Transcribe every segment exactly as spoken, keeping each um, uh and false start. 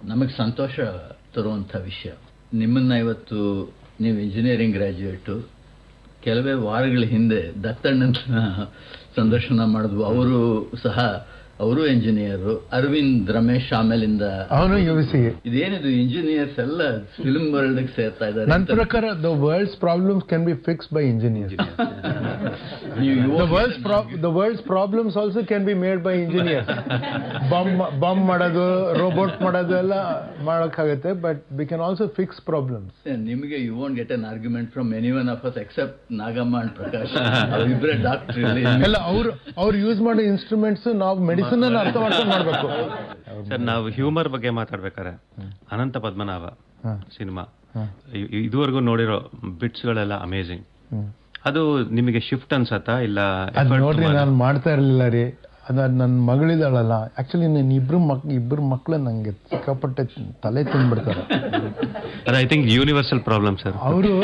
ನಮಗೆ ಸಂತೋಷ ತರುವಂಥ ವಿಷಯ. ನಿಮ್ಮನ್ನು ಇವತ್ತು ನೀವು ಇಂಜಿನಿಯರಿಂಗ್ ಗ್ರ್ಯಾಜುಯೇಟು, ಕೆಲವೇ ವಾರಗಳ ಹಿಂದೆ ದತ್ತಣ್ಣನ ಸಂದರ್ಶನ ಮಾಡಿದ್ವು. ಅವರು ಸಹ ಅವರು ಇಂಜಿನಿಯರು. ಅರವಿಂದ್ ರಮೇಶ್ ಆಮೇಲಿಂದ ಅವನು ಯು ಸಿ. ಇದೇನಿದು ಇಂಜಿನಿಯರ್ಸ್ ಎಲ್ಲ ಫಿಲ್ಮ್ ವರ್ಲ್ಡ್ ಸೇರ್ತಾ ಇದ್ದಾರೆ. ನನ್ನ ಪ್ರಕಾರ the world's problems can be fix by engineers. The world's pro- the world's problems also can be made by engineers. Bomb bomb ಮಾಡೋದು, ರೋಬೋಟ್ ಮಾಡೋದು ಎಲ್ಲ ಮಾಡೋಕ್ಕಾಗುತ್ತೆ, but we can also fix problems. ನಿಮಗೆ you won't get an argument from any one of us accept Nagamma and Prakash. ಅವರಿಬ್ಬರೇ doctor. ಎಲ್ಲ ಅವ್ರು ಅವ್ರು use ಮಾಡೋ instruments ನಾವು ಮೆಡಿಸಿನ್ ಅನ್ನು ಅರ್ಥ ಮಾಡ್ಕೊಂಡು ಮಾಡಬೇಕು. ಸರ್, ನಾವು ಹ್ಯೂಮರ್ ಬಗ್ಗೆ ಮಾತಾಡ್ಬೇಕಾರೆ ಅನಂತ ಪದ್ಮನಾಭ ಸಿನಿಮಾ ಇದುವರೆಗೂ ನೋಡಿರೋ ಬಿಟ್ಸ್ಗಳೆಲ್ಲ ಅಮೇಝಿಂಗ್. ಅದು ನಿಮಗೆ ಶಿಫ್ಟ್ ಅನ್ಸತ್ತಾ ಇಲ್ಲ? ಅದು ನೋಡ್ರಿ, ನಾನು ಮಾಡ್ತಾ ಇರಲಿಲ್ಲ ರೀ. ಅದ ನನ್ನ ಮಗಳಿದಾಳಲ್ಲ, ಆಕ್ಚುಲಿ ನಾನು ಇಬ್ರು ಮಕ್ ಇಬ್ಬರು ಮಕ್ಳು ನಂಗೆ ಸಿಕ್ಕಾಪಟ್ಟೆ ತಲೆ ತಿಂದ್ಬಿಡ್ತಾರೆ. ಅದು I think universal problem sir. ಅವರು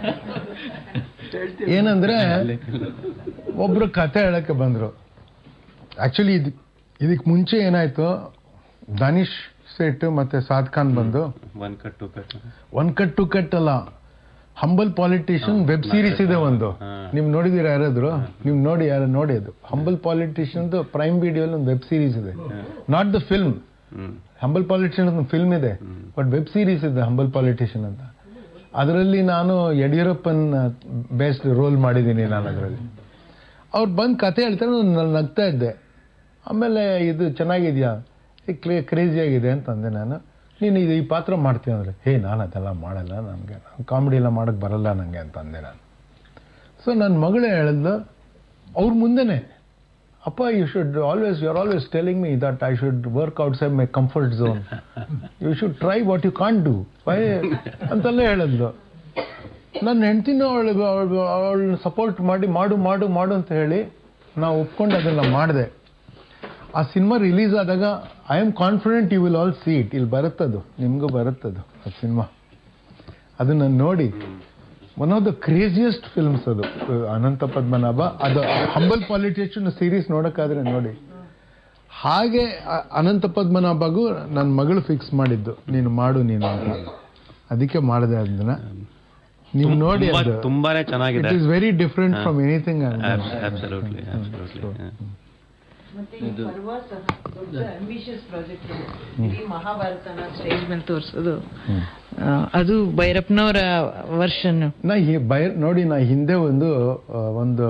ಏನಂದ್ರೆ ಒಬ್ರು ಕತೆ ಹೇಳಕ್ಕೆ ಬಂದ್ರು. ಆಕ್ಚುಲಿ ಇದು ಇದಕ್ಕೆ ಮುಂಚೆ ಏನಾಯ್ತು, ದಾನಿಶ್ ಸೇಠ್ ಮತ್ತೆ ಸಾದ್ ಖಾನ್ ಬಂದು one cut to cut one cut to cut ಅಲ್ಲ, ಹಂಬಲ್ ಪಾಲಿಟಿಷಿಯನ್ ವೆಬ್ ಸೀರೀಸ್ ಇದೆ ಒಂದು. ನೀವು ನೋಡಿದಿರ ಯಾರಾದ್ರು? ನೀವು ನೋಡಿ, ಯಾರು ನೋಡಿ? ಅದು ಹಂಬಲ್ ಪಾಲಿಟಿಷಿಯನ್ ಪ್ರೈಮ್ ವಿಡಿಯೋಲಿ ಒಂದು ವೆಬ್ ಸೀರೀಸ್ ಇದೆ, not the film. Humble politician ಒಂದು ಫಿಲ್ಮ್ ಇದೆ, ಬಟ್ ವೆಬ್ ಸೀರೀಸ್ ಇದೆ ಹಂಬಲ್ ಪಾಲಿಟಿಷಿಯನ್ ಅಂತ. ಅದರಲ್ಲಿ ನಾನು ಯಡಿಯೂರಪ್ಪನ್ ಬೇಸ್ಡ್ ರೋಲ್ ಮಾಡಿದ್ದೀನಿ ನಾನು ಅದರಲ್ಲಿ. ಅವ್ರು ಬಂದು ಕತೆ ಹೇಳ್ತಾರೆ, ನಾನು ನಗ್ತಾ ಇದ್ದೆ. ಆಮೇಲೆ ಇದು ಚೆನ್ನಾಗಿದೆಯಾ, ಕ್ರೇಜಿ ಆಗಿದೆ ಅಂತಂದೆ ನಾನು. ನೀನು ಇದು ಈ ಪಾತ್ರ ಮಾಡ್ತೀನಿ ಅಂದರೆ, ಹೇ ನಾನು ಅದೆಲ್ಲ ಮಾಡಲ್ಲ, ನನಗೆ ಕಾಮಿಡಿ ಎಲ್ಲ ಮಾಡೋಕ್ಕೆ ಬರಲ್ಲ ನನಗೆ ಅಂತಂದೆ ನಾನು. ಸೊ ನನ್ನ ಮಗಳೇ ಹೇಳಿದ್ಲು ಅವ್ರ ಮುಂದೆನೇ, ಅಪ್ಪ you should always you are always telling me that I should work out side my comfort zone. You should try what you can't do Y ಅಂತೆಲ್ಲ ಹೇಳಿದ್ಲು. ನನ್ನ ಹೆಂಡ್ತಿನೂ ಅವಳಿಗೆ ಅವಳು ಅವಳನ್ನ ಸಪೋರ್ಟ್ ಮಾಡಿ ಮಾಡು ಮಾಡು ಮಾಡು ಅಂತ ಹೇಳಿ ನಾವು ಒಪ್ಕೊಂಡು ಅದನ್ನು ಮಾಡಿದೆ. ಆ ಸಿನಿಮಾ ರಿಲೀಸ್ ಆದಾಗ I am confident you will all C it. ಇಲ್ಲಿ ಬರುತ್ತದು, ನಿಮಗೂ ಬರುತ್ತದು ಆ ಸಿನಿಮಾ. ಅದನ್ನು ನೋಡಿ, one of the craziest films ಅದು ಅನಂತ ಪದ್ಮನಾಭ. ಅದು ಹಂಬಲ್ ಪಾಲಿಟಿಷಿಯನ್ ಸೀರೀಸ್ ನೋಡೋಕ್ಕಾದ್ರೆ ನೋಡಿ. ಹಾಗೆ ಅನಂತ ಪದ್ಮನಾಭಗೂ ನನ್ನ ಮಗಳು ಫಿಕ್ಸ್ ಮಾಡಿದ್ದು, ನೀನು ಮಾಡು ನೀನು ಅಂತ. ಅದಕ್ಕೆ ಮಾಡಿದೆ ಅದನ್ನ. ನೀವು ನೋಡಿ, ಅದು ತುಂಬಾನೇ ಚೆನ್ನಾಗಿದೆ. It is very different from anything. Absolutely absolutely. ಮತ್ತೆ ಈ ಪರ್ವ ಸಹ ದೊಡ್ಡ ಅಂಬಿಷಿಯಸ್ ಪ್ರಾಜೆಕ್ಟ್ ಇದೆ. ಇಡೀ ಮಹಾಭಾರತನ ಸ್ಟೇಜ್ ಮೇಲೆ ತೋರಿಸೋದು, ಅದು ಭೈರಪ್ಪನವರ ವರ್ಷನ್. ನಾ ಬೈ ನೋಡಿ, ನಾ ಹಿಂದೆ ಒಂದು ಒಂದು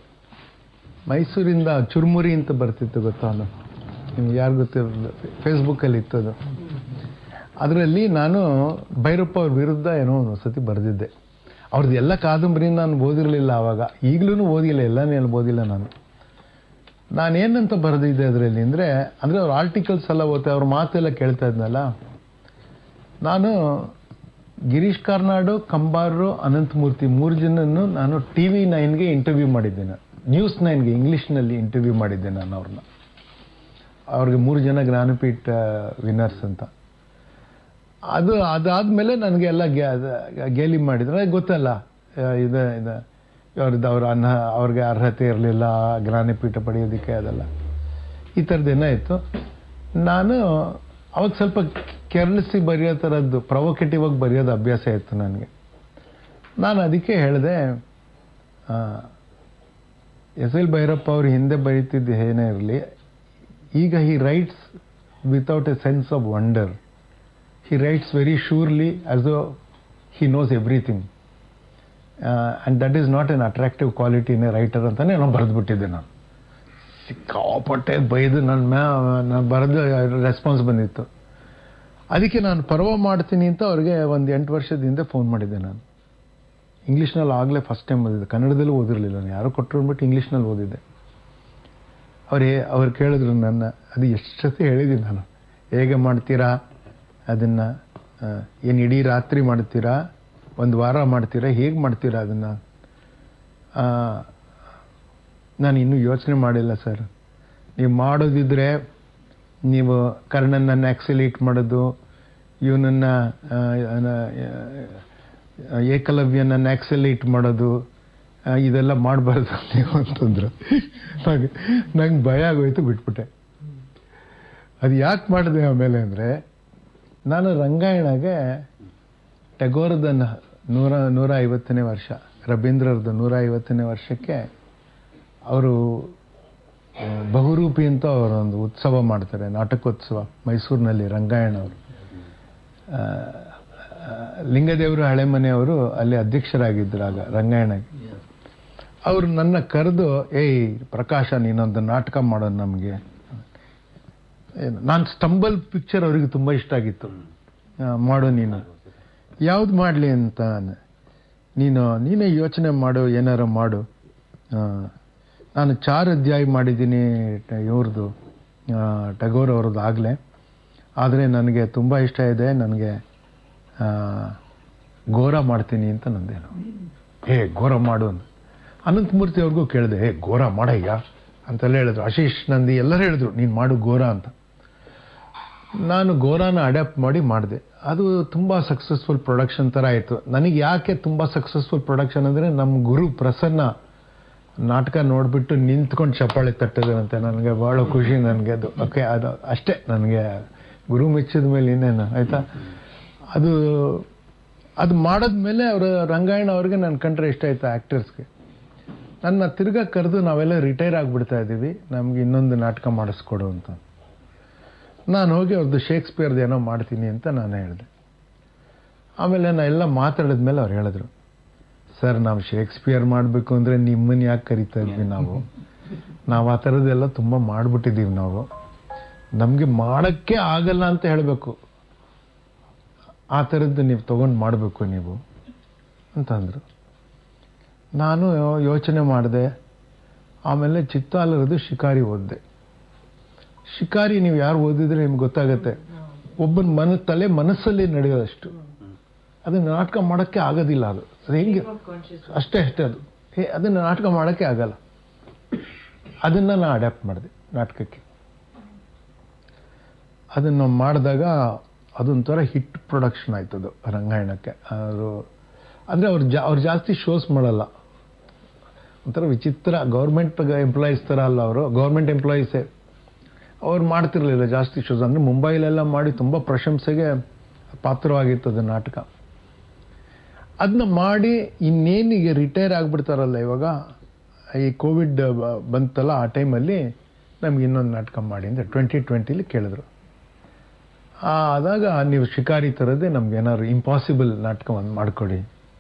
ಮೈಸೂರಿಂದ ಚುರುಮುರಿ ಅಂತ ಬರ್ತಿತ್ತು, ಗೊತ್ತಾ? ನಿಮ್ಗೆ ಯಾರು ಗೊತ್ತಿರಲಿಲ್ಲ, ಫೇಸ್ಬುಕ್ಕಲ್ಲಿ ಇತ್ತದು. ಅದರಲ್ಲಿ ನಾನು ಭೈರಪ್ಪ ಅವ್ರ ವಿರುದ್ಧ ಏನೋ ಒಂದು ಸತಿ ಬರೆದಿದ್ದೆ. ಅವ್ರದ್ದು ಎಲ್ಲ ಕಾದಂಬರಿ ನಾನು ಓದಿರಲಿಲ್ಲ ಆವಾಗ, ಈಗಲೂ ಓದಿಲ್ಲ, ಎಲ್ಲನೇ ಓದಿಲ್ಲ ನಾನು. ನಾನೇನಂತ ಬರೆದಿದ್ದೆ ಅದರಲ್ಲಿ ಅಂದರೆ, ಅಂದರೆ ಅವ್ರ ಆರ್ಟಿಕಲ್ಸ್ ಎಲ್ಲ ಓದ್ತಾ ಅವ್ರ ಮಾತೆಲ್ಲ ಕೇಳ್ತಾ ಇದ್ನಲ್ಲ. ನಾನು ಗಿರೀಶ್ ಕಾರ್ನಾಡು, ಕಂಬಾರರು, ಅನಂತಮೂರ್ತಿ ಮೂರು ಜನನ್ನು ನಾನು ಟಿ ವಿ ನೈನ್ಗೆ ಇಂಟರ್ವ್ಯೂ ಮಾಡಿದ್ದೇನೆ, ನ್ಯೂಸ್ ನೈನ್ಗೆ ಇಂಗ್ಲೀಷ್ನಲ್ಲಿ ಇಂಟರ್ವ್ಯೂ ಮಾಡಿದ್ದೆ ನಾನು ಅವ್ರನ್ನ. ಅವ್ರಿಗೆ ಮೂರು ಜನ ಜ್ಞಾನಪೀಠ ವಿನ್ನರ್ಸ್ ಅಂತ. ಅದು ಅದಾದಮೇಲೆ ನನಗೆ ಎಲ್ಲ ಗೇಲಿ ಮಾಡಿದ್ರು. ಗೊತ್ತಲ್ಲ, ಇದು ಇದು ಅವ್ರದ್ದು ಅವ್ರ ಅನ್ನ ಅವ್ರಿಗೆ ಅರ್ಹತೆ ಇರಲಿಲ್ಲ ಜ್ಞಾನಪೀಠ ಪಡೆಯೋದಕ್ಕೆ, ಅದೆಲ್ಲ ಈ ಥರದ್ದೇನೋ ಇತ್ತು. ನಾನು ಅವಾಗ ಸ್ವಲ್ಪ ಕೆರ್ಲೆಸ್ಸಿ ಬರೆಯೋ ಥರದ್ದು, ಪ್ರೊವೊಕೇಟಿವ್ ಆಗಿ ಬರೆಯೋದು ಅಭ್ಯಾಸ ಇತ್ತು ನನಗೆ. ನಾನು ಅದಕ್ಕೆ ಹೇಳಿದೆ, ಎಸ್ ಎಲ್ ಭೈರಪ್ಪ ಅವರು ಹಿಂದೆ ಬರೀತಿದ್ದು ಏನೇ ಇರಲಿ, ಈಗ ಹಿ rights without A sense of wonder. He rights very surely as ದೋ he knows everything. And that is not an attractive quality in a writer ಅಂತಲೇ ನಾನು ಬರೆದ್ಬಿಟ್ಟಿದ್ದೆ. ನಾನು ಸಿಕ್ಕಾಪಟ್ಟೆ ಬೈದು ನನ್ನ ಮ್ಯಾ ನಾನು ಬರೆದು ರೆಸ್ಪಾನ್ಸ್ ಬಂದಿತ್ತು. ಅದಕ್ಕೆ ನಾನು ಪರ್ವ ಮಾಡ್ತೀನಿ ಅಂತ ಅವ್ರಿಗೆ ಒಂದು ಎಂಟು ವರ್ಷದ ಹಿಂದೆ ಫೋನ್ ಮಾಡಿದ್ದೆ. ನಾನು ಇಂಗ್ಲೀಷ್ನಲ್ಲಿ ಆಗಲೇ ಫಸ್ಟ್ ಟೈಮ್ ಓದಿದ್ದೆ, ಕನ್ನಡದಲ್ಲೂ ಓದಿರಲಿಲ್ಲ. ನಾನು ಯಾರೋ ಕೊಟ್ಟರು ಅಂದ್ಬಿಟ್ಟು ಇಂಗ್ಲೀಷ್ನಲ್ಲಿ ಓದಿದ್ದೆ. ಅವರೇ ಅವ್ರು ಕೇಳಿದ್ರು ನನ್ನ, ಅದು ಎಷ್ಟು ಸತಿ ಹೇಳಿದ್ದೀನಿ ನಾನು, ಹೇಗೆ ಮಾಡ್ತೀರಾ ಅದನ್ನು, ಏನು ಇಡೀ ರಾತ್ರಿ ಮಾಡ್ತೀರಾ, ಒಂದು ವಾರ ಮಾಡ್ತೀರಾ, ಹೇಗೆ ಮಾಡ್ತೀರಾ ಅದನ್ನು? ನಾನು ಇನ್ನೂ ಯೋಚನೆ ಮಾಡಿಲ್ಲ ಸರ್. ನೀವು ಮಾಡೋದಿದ್ರೆ ನೀವು ಕರ್ಣನನ್ನು ಆಕ್ಸಿಲೇಟ್ ಮಾಡೋದು, ಇವನನ್ನು ಏಕಲವ್ಯನನ್ನು ಆಕ್ಸಿಲೇಟ್ ಮಾಡೋದು, ಇದೆಲ್ಲ ಮಾಡಬಾರ್ದು ನೀವು ಅಂತಂದ್ರು. ಹಾಗೆ ನಂಗೆ ಭಯ ಆಗೋಯ್ತು, ಬಿಟ್ಬಿಟ್ಟೆ. ಅದು ಯಾಕೆ ಮಾಡಿದೆ ಆಮೇಲೆ ಅಂದರೆ, ನಾನು ರಂಗಾಯಣಗೆ ಟಗೋರದ ನೂರ ನೂರ ಐವತ್ತನೇ ವರ್ಷ, ರವೀಂದ್ರರದ್ದು ನೂರ ಐವತ್ತನೇ ವರ್ಷಕ್ಕೆ ಅವರು ಬಹುರೂಪಿ ಅಂತ ಅವರೊಂದು ಉತ್ಸವ ಮಾಡ್ತಾರೆ, ನಾಟಕೋತ್ಸವ ಮೈಸೂರಿನಲ್ಲಿ. ರಂಗಾಯಣ ಅವರು ಲಿಂಗದೇವರು ಹಳೆಮನೆಯವರು ಅಲ್ಲಿ ಅಧ್ಯಕ್ಷರಾಗಿದ್ದರು ಆಗ ರಂಗಾಯಣಗೆ. ಅವರು ನನ್ನ ಕರೆದು, ಏಯ್ ಪ್ರಕಾಶ ನೀನೊಂದು ನಾಟಕ ಮಾಡೋದು ನಮಗೆ. ನಾನು ಸ್ಟಂಬಲ್ ಪಿಕ್ಚರ್ ಅವರಿಗೆ ತುಂಬ ಇಷ್ಟ ಆಗಿತ್ತು. ಮಾಡು ನೀನು. ಯಾವ್ದು ಮಾಡಲಿ ಅಂತ, ನೀನು ನೀನೇ ಯೋಚನೆ ಮಾಡು, ಏನಾರು ಮಾಡು. ನಾನು ಚಾರ್ ಅಧ್ಯಾಯ ಮಾಡಿದ್ದೀನಿ ಇವ್ರದ್ದು, ಟಗೋರ್ ಅವ್ರದ್ದು ಆಗಲೇ. ಆದರೆ ನನಗೆ ತುಂಬ ಇಷ್ಟ ಇದೆ, ನನಗೆ ಗೋರ ಮಾಡ್ತೀನಿ ಅಂತ ನಂದೇನು. ಹೇ ಗೋರ ಮಾಡು ಅಂತ ಅನಂತಮೂರ್ತಿ ಅವ್ರಿಗೂ ಕೇಳಿದೆ, ಹೇ ಗೋರ ಮಾಡಯ್ಯ ಅಂತೆಲ್ಲ ಹೇಳಿದ್ರು. ಆಶೀಶ್ ನಂದಿ ಎಲ್ಲರೂ ಹೇಳಿದ್ರು, ನೀನು ಮಾಡು ಗೋರ ಅಂತ. ನಾನು ಗೋರಾನ ಅಡ್ಯಾಪ್ಟ್ ಮಾಡಿ ಮಾಡಿದೆ. ಅದು ತುಂಬ ಸಕ್ಸಸ್ಫುಲ್ ಪ್ರೊಡಕ್ಷನ್ ಥರ ಆಯಿತು. ನನಗೆ ಯಾಕೆ ತುಂಬ ಸಕ್ಸಸ್ಫುಲ್ ಪ್ರೊಡಕ್ಷನ್ ಅಂದರೆ, ನಮ್ಮ ಗುರು ಪ್ರಸನ್ನ ನಾಟಕ ನೋಡಿಬಿಟ್ಟು ನಿಂತ್ಕೊಂಡು ಚಪ್ಪಾಳೆ ತಟ್ಟಿದ್ರಂತೆ. ನನಗೆ ಭಾಳ ಖುಷಿ ನನಗೆ ಅದು. ಓಕೆ, ಅದು ಅಷ್ಟೇ ನನಗೆ ಗುರು ಮೆಚ್ಚಿದ ಮೇಲೆ ಇನ್ನೇನು ಆಯಿತಾ. ಅದು ಅದು ಮಾಡಿದ್ಮೇಲೆ ಅವರು ರಂಗಾಯಣ ಅವ್ರಿಗೆ ನನ್ನ ಕಂಡ್ರೆ ಇಷ್ಟ ಆಯಿತು ಆ್ಯಕ್ಟರ್ಸ್ಗೆ. ನನ್ನ ತಿರ್ಗಾ ಕರೆದು, ನಾವೆಲ್ಲ ರಿಟೈರ್ ಆಗಿಬಿಡ್ತಾ ಇದ್ದೀವಿ, ನಮ್ಗೆ ಇನ್ನೊಂದು ನಾಟಕ ಮಾಡಿಸ್ಕೊಡು ಅಂತ. ನಾನು ಹೋಗಿ ಅವ್ರದ್ದು ಶೇಕ್ಸ್ಪಿಯರ್ದು ಏನೋ ಮಾಡ್ತೀನಿ ಅಂತ ನಾನು ಹೇಳಿದೆ. ಆಮೇಲೆ ನಾನು ಎಲ್ಲ ಮಾತಾಡಿದ್ಮೇಲೆ ಅವ್ರು ಹೇಳಿದ್ರು, ಸರ್ ನಾವು ಶೇಕ್ಸ್ಪಿಯರ್ ಮಾಡಬೇಕು ಅಂದರೆ ನಿಮ್ಮನ್ನು ಯಾಕೆ ಕರಿತಾ ಇದ್ವಿ, ನಾವು ನಾವು ಆ ಥರದ್ದೆಲ್ಲ ತುಂಬ ಮಾಡಿಬಿಟ್ಟಿದ್ದೀವಿ, ನಾವು ನಮಗೆ ಮಾಡೋಕ್ಕೆ ಆಗಲ್ಲ ಅಂತ ಹೇಳಬೇಕು, ಆ ಥರದ್ದು ನೀವು ತೊಗೊಂಡು ಮಾಡಬೇಕು ನೀವು ಅಂತಂದರು. ನಾನು ಯೋಚನೆ ಮಾಡಿದೆ. ಆಮೇಲೆ ಚಿತ್ತಾಲರದು ಶಿಕಾರಿ ಓದಿದೆ. ಶಿಕಾರಿ ನೀವು ಯಾರು ಓದಿದ್ರೆ ನಿಮ್ಗೆ ಗೊತ್ತಾಗತ್ತೆ, ಒಬ್ಬನ ಮನ ತಲೆ ಮನಸ್ಸಲ್ಲಿ ನಡೆಯೋದಷ್ಟು. ಅದನ್ನು ನಾಟಕ ಮಾಡೋಕ್ಕೆ ಆಗೋದಿಲ್ಲ. ಅದು ಅದು ಹೆಂಗೆ ಅಷ್ಟೇ ಅಷ್ಟೇ ಅದು ಹೇ ಅದನ್ನು ನಾಟಕ ಮಾಡೋಕ್ಕೆ ಆಗಲ್ಲ. ಅದನ್ನು ನಾನು ಅಡ್ಯಾಪ್ಟ್ ಮಾಡಿದೆ ನಾಟಕಕ್ಕೆ. ಅದನ್ನು ಮಾಡಿದಾಗ ಅದೊಂಥರ ಹಿಟ್ ಪ್ರೊಡಕ್ಷನ್ ಆಯ್ತದು ರಂಗಾಯಣಕ್ಕೆ. ಅವರು ಅಂದರೆ ಅವ್ರು ಜಾ ಅವ್ರು ಜಾಸ್ತಿ ಶೋಸ್ ಮಾಡಲ್ಲ, ಒಂಥರ ವಿಚಿತ್ರ. ಗೌರ್ಮೆಂಟ್ ಎಂಪ್ಲಾಯೀಸ್ ಥರ ಅಲ್ಲ ಅವರು, ಗೌರ್ಮೆಂಟ್ ಎಂಪ್ಲಾಯೀಸೇ. ಅವ್ರು ಮಾಡ್ತಿರ್ಲಿಲ್ಲ ಜಾಸ್ತಿ ಶೋಸ್. ಅಂದರೆ ಮುಂಬೈಲೆಲ್ಲ ಮಾಡಿ ತುಂಬ ಪ್ರಶಂಸೆಗೆ ಪಾತ್ರವಾಗಿರ್ತದೆ ನಾಟಕ. ಅದನ್ನ ಮಾಡಿ ಇನ್ನೇನಿಗೆ ರಿಟೈರ್ ಆಗಿಬಿಡ್ತಾರಲ್ಲ ಇವಾಗ, ಈ ಕೋವಿಡ್ ಬಂತಲ್ಲ ಆ ಟೈಮಲ್ಲಿ ನಮ್ಗೆ ಇನ್ನೊಂದು ನಾಟಕ ಮಾಡಿ ಅಂತ ಟ್ವೆಂಟಿ ಟ್ವೆಂಟಿಲಿ ಕೇಳಿದ್ರು. ಆದಾಗ ನೀವು ಶಿಕಾರಿ ಥರದ್ದೇ ನಮ್ಗೆ ಏನಾದ್ರು ಇಂಪಾಸಿಬಲ್ ನಾಟಕ ಒಂದು ಮಾಡಿಕೊಡಿ.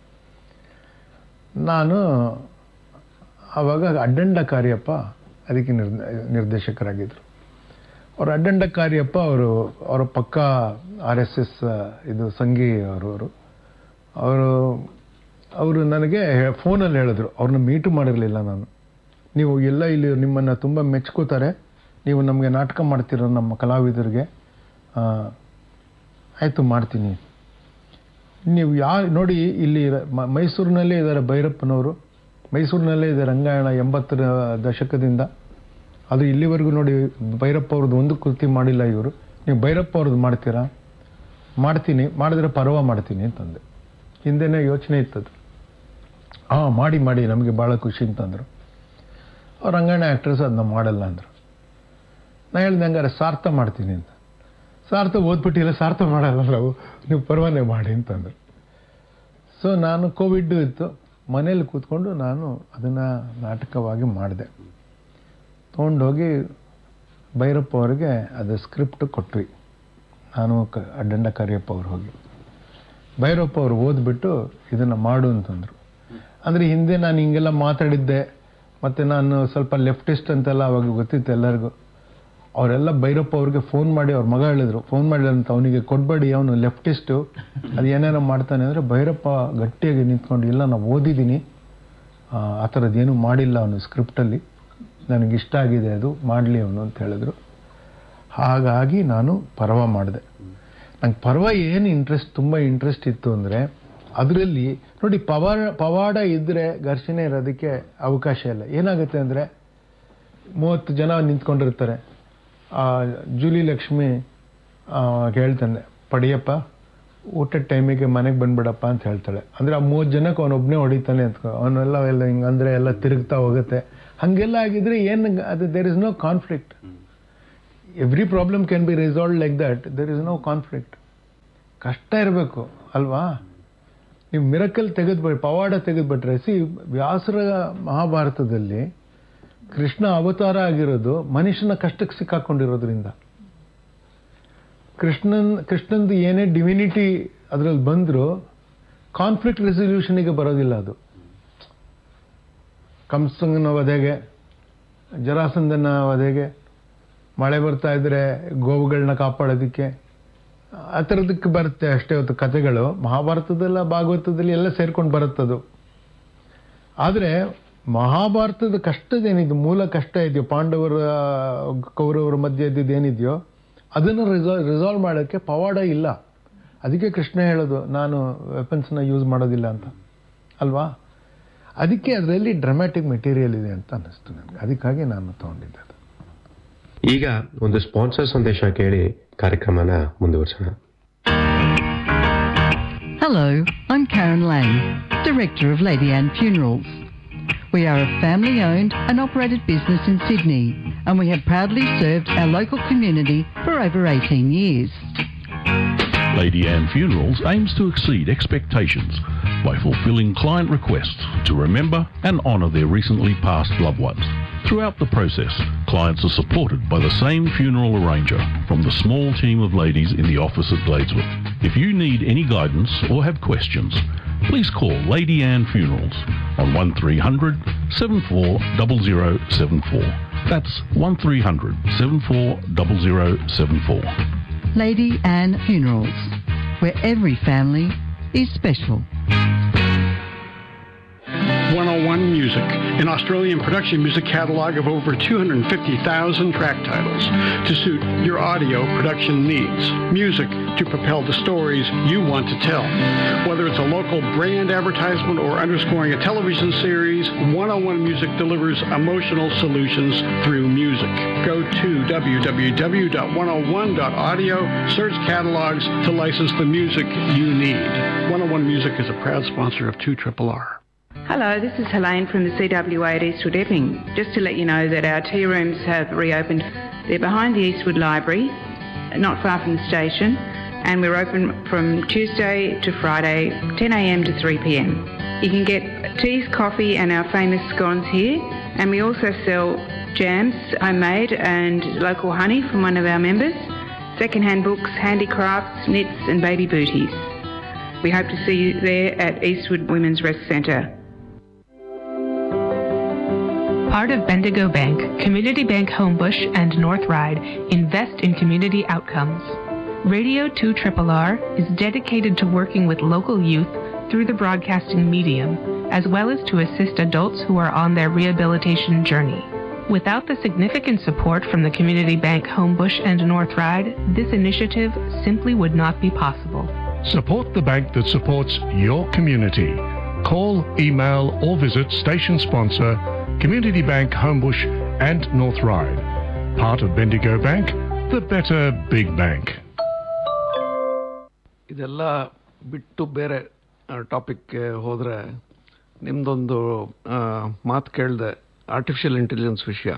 ನಾನು ಆವಾಗ ಅಡ್ಡಂಡ ಕಾರ್ಯಪ್ಪ ಅದಕ್ಕೆ ನಿರ್ ನಿರ್ದೇಶಕರಾಗಿದ್ದರು. ಅವರು ಅಡ್ಡಂಡ ಕಾರ್ಯಪ್ಪ ಅವರು ಅವರ ಪಕ್ಕ ಆರ್ ಎಸ್ ಎಸ್ ಇದು ಸಂಘಿ ಅವರವರು ಅವರು ಅವರು ನನಗೆ ಫೋನಲ್ಲಿ ಹೇಳಿದ್ರು. ಅವ್ರನ್ನ ಮೀಟು ಮಾಡಿರಲಿಲ್ಲ ನಾನು. ನೀವು ಎಲ್ಲ ಇಲ್ಲಿ ನಿಮ್ಮನ್ನು ತುಂಬ ಮೆಚ್ಕೋತಾರೆ, ನೀವು ನಮಗೆ ನಾಟಕ ಮಾಡ್ತಿರೋ ನಮ್ಮ ಕಲಾವಿದರಿಗೆ. ಆಯಿತು ಮಾಡ್ತೀನಿ. ನೀವು ಯಾ ನೋಡಿ ಇಲ್ಲಿ ಮೈಸೂರಿನಲ್ಲೇ ಇದ್ದಾರೆ ಭೈರಪ್ಪನವರು, ಮೈಸೂರಿನಲ್ಲೇ ಇದೆ ರಂಗಾಯಣ ಎಂಬತ್ತರ ದಶಕದಿಂದ. ಅದು ಇಲ್ಲಿವರೆಗೂ ನೋಡಿ ಭೈರಪ್ಪ ಅವ್ರದ್ದು ಒಂದು ಕೃತಿ ಮಾಡಿಲ್ಲ ಇವರು. ನೀವು ಭೈರಪ್ಪ ಅವ್ರದ್ದು ಮಾಡ್ತೀರಾ? ಮಾಡ್ತೀನಿ, ಮಾಡಿದ್ರೆ ಪರ್ವ ಮಾಡ್ತೀನಿ ಅಂತಂದೆ. ಹಿಂದೆನೇ ಯೋಚನೆ ಇತ್ತದು. ಹಾಂ ಮಾಡಿ ಮಾಡಿ ನಮಗೆ ಭಾಳ ಖುಷಿ ಅಂತಂದರು. ಅವ್ರು ರಂಗಾಯಣ ಆ್ಯಕ್ಟ್ರಸ್ ಅದನ್ನ ಮಾಡಲ್ಲ ಅಂದರು. ನಾನು ಹೇಳ್ದೆ ಹಂಗಾರೆ ಸಾರ್ಥ ಮಾಡ್ತೀನಿ ಅಂತ. ಸಾರ್ಥ ಓದ್ಬಿಟ್ಟಿಲ್ಲ, ಸಾರ್ಥ ಮಾಡಲ್ಲ ನಾವು, ನೀವು ಪರ್ವನೇ ಮಾಡಿ ಅಂತಂದರು. ಸೊ ನಾನು ಕೋವಿಡ್ ಇತ್ತು, ಮನೇಲಿ ಕೂತ್ಕೊಂಡು ನಾನು ಅದನ್ನು ನಾಟಕವಾಗಿ ಮಾಡಿದೆ. ತೊಗೊಂಡೋಗಿ ಭೈರಪ್ಪ ಅವ್ರಿಗೆ ಅದು ಸ್ಕ್ರಿಪ್ಟ್ ಕೊಟ್ವಿ. ನಾನು ಕ ಅಡ್ಡಂಡ ಕಾರ್ಯಪ್ಪ ಅವ್ರು ಹೋಗಿ ಭೈರಪ್ಪ ಅವ್ರು ಓದ್ಬಿಟ್ಟು ಇದನ್ನು ಮಾಡು ಅಂತಂದರು. ಅಂದರೆ ಹಿಂದೆ ನಾನು ಹಿಂಗೆಲ್ಲ ಮಾತಾಡಿದ್ದೆ, ಮತ್ತು ನಾನು ಸ್ವಲ್ಪ ಲೆಫ್ಟಿಸ್ಟ್ ಅಂತೆಲ್ಲ ಅವಾಗ ಗೊತ್ತಿತ್ತು ಎಲ್ಲರಿಗೂ. ಅವರೆಲ್ಲ ಭೈರಪ್ಪ ಅವ್ರಿಗೆ ಫೋನ್ ಮಾಡಿ ಅವ್ರ ಮಗ ಹೇಳಿದ್ರು, ಫೋನ್ ಮಾಡಿದಂತ ಅವನಿಗೆ ಕೊಡಬೇಡಿ, ಅವನು ಲೆಫ್ಟಿಸ್ಟು, ಅದು ಏನೇನೋ ಮಾಡ್ತಾನೆ ಅಂದರೆ ಭೈರಪ್ಪ ಗಟ್ಟಿಯಾಗಿ ನಿಂತ್ಕೊಂಡು, ಇಲ್ಲ ನಾವು ಓದಿದ್ದೀನಿ, ಆ ಥರದ್ದೇನೂ ಮಾಡಿಲ್ಲ ಅವನು ಸ್ಕ್ರಿಪ್ಟಲ್ಲಿ, ನನಗಿಷ್ಟ ಆಗಿದೆ ಅದು, ಮಾಡಲಿ ಅವನು ಅಂತ ಹೇಳಿದ್ರು. ಹಾಗಾಗಿ ನಾನು ಪರ್ವ ಮಾಡಿದೆ. ನಂಗೆ ಪರ್ವ ಏನು ಇಂಟ್ರೆಸ್ಟ್, ತುಂಬ ಇಂಟ್ರೆಸ್ಟ್ ಇತ್ತು ಅಂದರೆ ಅದರಲ್ಲಿ ನೋಡಿ ಪವಾಡ ಪವಾಡ ಇದ್ದರೆ ಘರ್ಷಣೆ ಇರೋದಕ್ಕೆ ಅವಕಾಶ ಇಲ್ಲ. ಏನಾಗುತ್ತೆ ಅಂದರೆ ಮೂವತ್ತು ಜನ ನಿಂತ್ಕೊಂಡಿರ್ತಾರೆ. ಜೂಲಿ ಲಕ್ಷ್ಮಿ ಹೇಳ್ತಾನೆ, ಪಡಿಯಪ್ಪ ಊಟದ ಟೈಮಿಗೆ ಮನೆಗೆ ಬಂದ್ಬಿಡಪ್ಪ ಅಂತ ಹೇಳ್ತಾಳೆ. ಅಂದರೆ ಆ ಮೂವತ್ತು ಜನಕ್ಕೆ ಅವನೊಬ್ಬನೇ ಹೊಡಿತಾನೆ ಅಂತ, ಅವನ್ನೆಲ್ಲ ಎಲ್ಲ ಹಿಂಗೆ ಅಂದರೆ ಎಲ್ಲ ತಿರುಗ್ತಾ ಹೋಗುತ್ತೆ. ಹಾಗೆಲ್ಲ ಆಗಿದ್ರೆ ಏನು ಅದು, there is no conflict. Every problem can be resolve like that, there is no conflict. ಕಷ್ಟ ಇರಬೇಕು ಅಲ್ವಾ? ನೀವು ಮಿರಕಲ್ ತೆಗೆದ್ಬಿಟ್ರೆ, ಪವಾಡ ತೆಗೆದ್ಬಿಟ್ರೆ, ಸಿ ವ್ಯಾಸರ ಮಹಾಭಾರತದಲ್ಲಿ ಕೃಷ್ಣ ಅವತಾರ ಆಗಿರೋದು ಮನುಷ್ಯನ ಕಷ್ಟಕ್ಕೆ ಸಿಕ್ಕಾಕೊಂಡಿರೋದ್ರಿಂದ. ಕೃಷ್ಣನ್ ಕೃಷ್ಣಂದು ಏನೇ ಡಿವಿನಿಟಿ ಅದರಲ್ಲಿ ಬಂದರೂ ಕಾನ್ಫ್ಲಿಕ್ಟ್ ರೆಸಲ್ಯೂಷನಿಗೆ ಬರೋದಿಲ್ಲ. ಅದು ಕಂಸನ ವಧೆಗೆ, ಜರಾಸಂಧನ ವಧೆಗೆ, ಮಳೆ ಬರ್ತಾ ಇದ್ರೆ ಗೋವುಗಳನ್ನ ಕಾಪಾಡೋದಕ್ಕೆ, ಆ ಥರದಕ್ಕೆ ಬರುತ್ತೆ ಅಷ್ಟೇ. ಹೊತ್ತು ಕಥೆಗಳು ಮಹಾಭಾರತದಲ್ಲ ಭಾಗವತದಲ್ಲಿ ಎಲ್ಲ ಸೇರ್ಕೊಂಡು ಬರುತ್ತದು. ಆದರೆ ಮಹಾಭಾರತದ ಕಷ್ಟದೇನಿದೆ, ಮೂಲ ಕಷ್ಟ ಇದೆಯೋ, ಪಾಂಡವರ ಕೌರವರ ಮಧ್ಯೆ ಇದ್ದಿದ್ದೇನಿದೆಯೋ ಅದನ್ನು ರಿಸಾಲ್ವ್ ರಿಸಾಲ್ವ್ ಮಾಡೋಕ್ಕೆ ಪವಾಡ ಇಲ್ಲ. ಅದಕ್ಕೆ ಕೃಷ್ಣ ಹೇಳೋದು ನಾನು ವೆಪನ್ಸ್ನ ಯೂಸ್ ಮಾಡೋದಿಲ್ಲ ಅಂತ ಅಲ್ವಾ? ಅದಕ್ಕೆ ಅದರಲ್ಲಿ ಡ್ರಾಮ್ಯಾಟಿಕ್ ಮೆಟೀರಿಯಲ್ ಇದೆ ಅಂತ ಅನ್ನಿಸ್ತು ನನಗೆ. ಅದಕ್ಕಾಗಿ ನಾನು ತಗೊಂಡಿದ್ದೆ. ಈಗ ಒಂದು ಸ್ಪಾನ್ಸರ್ ಸಂದೇಶ ಕೇಳಿ ಕಾರ್ಯಕ್ರಮನ ಮುಂದುವರಿಸೋಣ. Hello, I'm Karen Lang, Director of Lady Anne Funerals. We are a family-owned and operated business in Sydney, and we have proudly served our local community for over eighteen years. Lady Anne Funerals aims to exceed expectations by fulfilling client requests to remember and honour their recently passed loved ones. Throughout the process, clients are supported by the same funeral arranger from the small team of ladies in the office at Gladeswood. If you need any guidance or have questions, please call Lady Anne Funerals on one three hundred seven four zero zero seven four. That's one three hundred seven four zero zero seven four. Lady Anne Funerals, where every family is special. one oh one Music, an Australian production music catalog of over two hundred fifty thousand track titles to suit your audio production needs. Music to propel the stories you want to tell. Whether it's a local brand advertisement or underscoring a television series, one oh one Music delivers emotional solutions through music. Go to w w w dot one oh one dot audio, search catalogs to license the music you need. one oh one Music is a proud sponsor of two R R R. Hello, this is Helene from the C W A at Eastwood Epping. Just to let you know that our tea rooms have reopened. They're behind the Eastwood Library, not far from the station, and we're open from Tuesday to Friday, ten a m to three p m. You can get teas, coffee and our famous scones here, and we also sell jams, homemade and local honey from one of our members, second-hand books, handicrafts, knits and baby booties. We hope to see you there at Eastwood Women's Rest Centre. Part of Bendigo Bank, Community Bank Homebush and North Ryde invest in community outcomes. Radio two R R R is dedicated to working with local youth through the broadcasting medium, as well as to assist adults who are on their rehabilitation journey. Without the significant support from the Community Bank Homebush and North Ryde, this initiative simply would not be possible. Support the bank that supports your community. Call, email or visit station sponsor Community Bank Homebush and North Ryde. Part of Bendigo Bank, the better big bank. ಇದೆಲ್ಲ ಬಿಟ್ಟು ಬೇರೆ ಟಾಪಿಕ್ಗೆ ಹೋದರೆ ನಿಮ್ಮದೊಂದು ಮಾತು ಕೇಳಿದೆ, artificial intelligence ವಿಷಯ.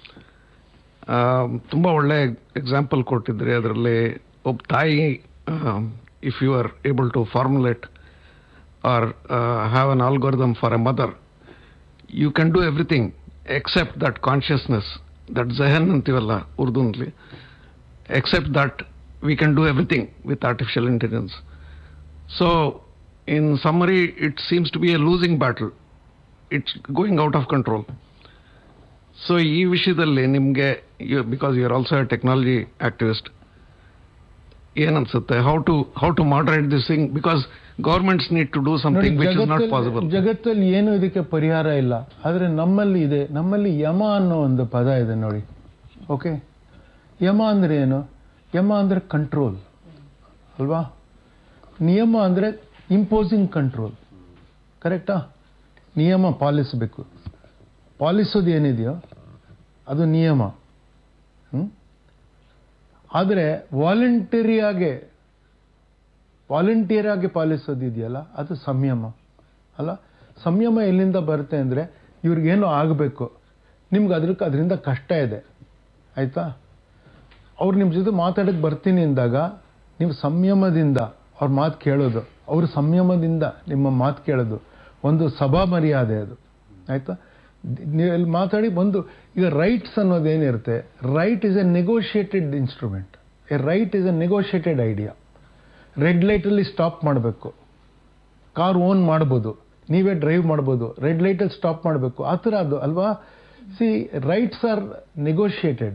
ತುಂಬ ಒಳ್ಳೆ example ಕೊಟ್ಟಿದ್ರಿ. ಅದರಲ್ಲಿ ಒಬ್ಬ ತಾಯಿ, if you are able to formulate or uh, have an algorithm for a mother, you can do everything except that consciousness, that zahan antivalla urdunli, except that we can do everything with artificial intelligence. So in summary, it seems to be a losing battle. It's going out of control. So ee vishayadalli nimge, because you are also a technology activist, ಏನನ್ಸುತ್ತೆ, how to how to moderate this thing, because governments need to do something which is not possible. ಜಗತ್ತಲ್ಲಿ ಏನು ಇದಕ್ಕೆ ಪರಿಹಾರ ಇಲ್ಲ, ಆದರೆ ನಮ್ಮಲ್ಲಿ ಇದೆ. ನಮ್ಮಲ್ಲಿ ಯಮ ಅನ್ನೋ ಒಂದು ಪದ ಇದೆ ನೋಡಿ. ಓಕೆ, ಯಮ ಅಂದರೆ ಏನು? ಯಮ ಅಂದರೆ ಕಂಟ್ರೋಲ್ ಅಲ್ವಾ? ನಿಯಮ ಅಂದರೆ ಇಂಪೋಸಿಂಗ್ ಕಂಟ್ರೋಲ್, ಕರೆಕ್ಟಾ? ನಿಯಮ ಪಾಲಿಸಬೇಕು. ಪಾಲಿಸೋದು ಏನಿದೆಯೋ ಅದು ನಿಯಮ. ಹ್ಞೂ ಆದರೆ ವಾಲಂಟರಿಯಾಗೆ ವಾಲಂಟಿಯರಾಗಿ ಪಾಲಿಸೋದಿದೆಯಲ್ಲ ಅದು ಸಂಯಮ ಅಲ್ಲ. ಸಂಯಮ ಎಲ್ಲಿಂದ ಬರುತ್ತೆ ಅಂದರೆ ಇವ್ರಿಗೇನೋ ಆಗಬೇಕು, ನಿಮ್ಗೆ ಅದ್ರಕ್ಕೆ ಅದರಿಂದ ಕಷ್ಟ ಇದೆ ಆಯಿತಾ, ಅವ್ರು ನಿಮ್ಮ ಜೊತೆ ಮಾತಾಡೋಕ್ಕೆ ಬರ್ತೀನಿ ಅಂದಾಗ ನೀವು ಸಂಯಮದಿಂದ ಅವ್ರ ಮಾತು ಕೇಳೋದು, ಅವರು ಸಂಯಮದಿಂದ ನಿಮ್ಮ ಮಾತು ಕೇಳೋದು, ಒಂದು ಸಭಾ ಮರ್ಯಾದೆ ಅದು. ಆಯಿತಾ? ನೀವು ಇಲ್ಲಿ ಮಾತಾಡಿ ಒಂದು, ಈಗ rights ಅನ್ನೋದೇನಿರುತ್ತೆ, right is A negotiated instrument. A right is A negotiated idea. Red ಲೈಟಲ್ಲಿ stop ಮಾಡಬೇಕು, ಕಾರ್ ಓನ್ ಮಾಡ್ಬೋದು, ನೀವೇ ಡ್ರೈವ್ ಮಾಡ್ಬೋದು, ರೆಡ್ ಲೈಟಲ್ಲಿ ಸ್ಟಾಪ್ ಮಾಡಬೇಕು, ಆ ಥರ ಅದು ಅಲ್ವಾ? C, rights R negotiated.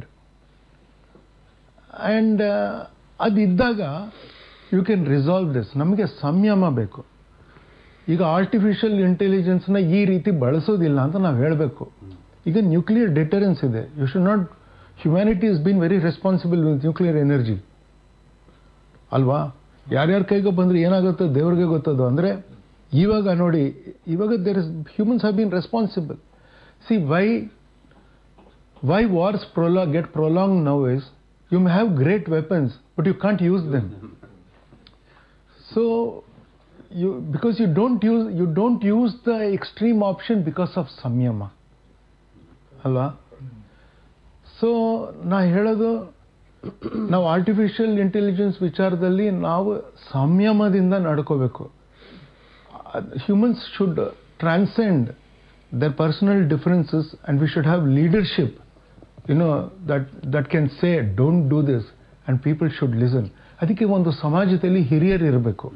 And ಅದಿದ್ದಾಗ you can resolve this. ನಮಗೆ ಸಂಯಮ ಬೇಕು. ಈಗ ಆರ್ಟಿಫಿಷಿಯಲ್ ಇಂಟೆಲಿಜೆನ್ಸ್ನ ಈ ರೀತಿ ಬಳಸೋದಿಲ್ಲ ಅಂತ ನಾವು ಹೇಳಬೇಕು. ಈಗ ನ್ಯೂಕ್ಲಿಯರ್ ಡಿಟರೆನ್ಸ್ ಇದೆ. You should not, humanity is been very responsible with nuclear energy ಅಲ್ವಾ? ಯಾರ್ಯಾರ ಕೈಗೆ ಬಂದರೆ ಏನಾಗುತ್ತೋ ದೇವ್ರಿಗೆ ಗೊತ್ತದು. ಅಂದರೆ ಇವಾಗ ನೋಡಿ, ಇವಾಗ there is humans have been responsible. C, Y Y wars ಪ್ರೊಲಾ get prolong now is you may have great weapons but you can't use them. So you, because you don't use you don't use the extreme option because of ಸಂಯಮ ಅಲ್ವಾ? So ನಾ ಹೇಳೋದು, ನಾವು artificial intelligence ವಿಚಾರದಲ್ಲಿ ನಾವು ಸಂಯಮದಿಂದ ನಡ್ಕೋಬೇಕು. Humans should transcend their personal differences and we should have leadership, you know, that that can say don't do this and people should listen. ಅದಕ್ಕೆ ಒಂದು ಸಮಾಜದಲ್ಲಿ ಹಿರಿಯರು ಇರಬೇಕು,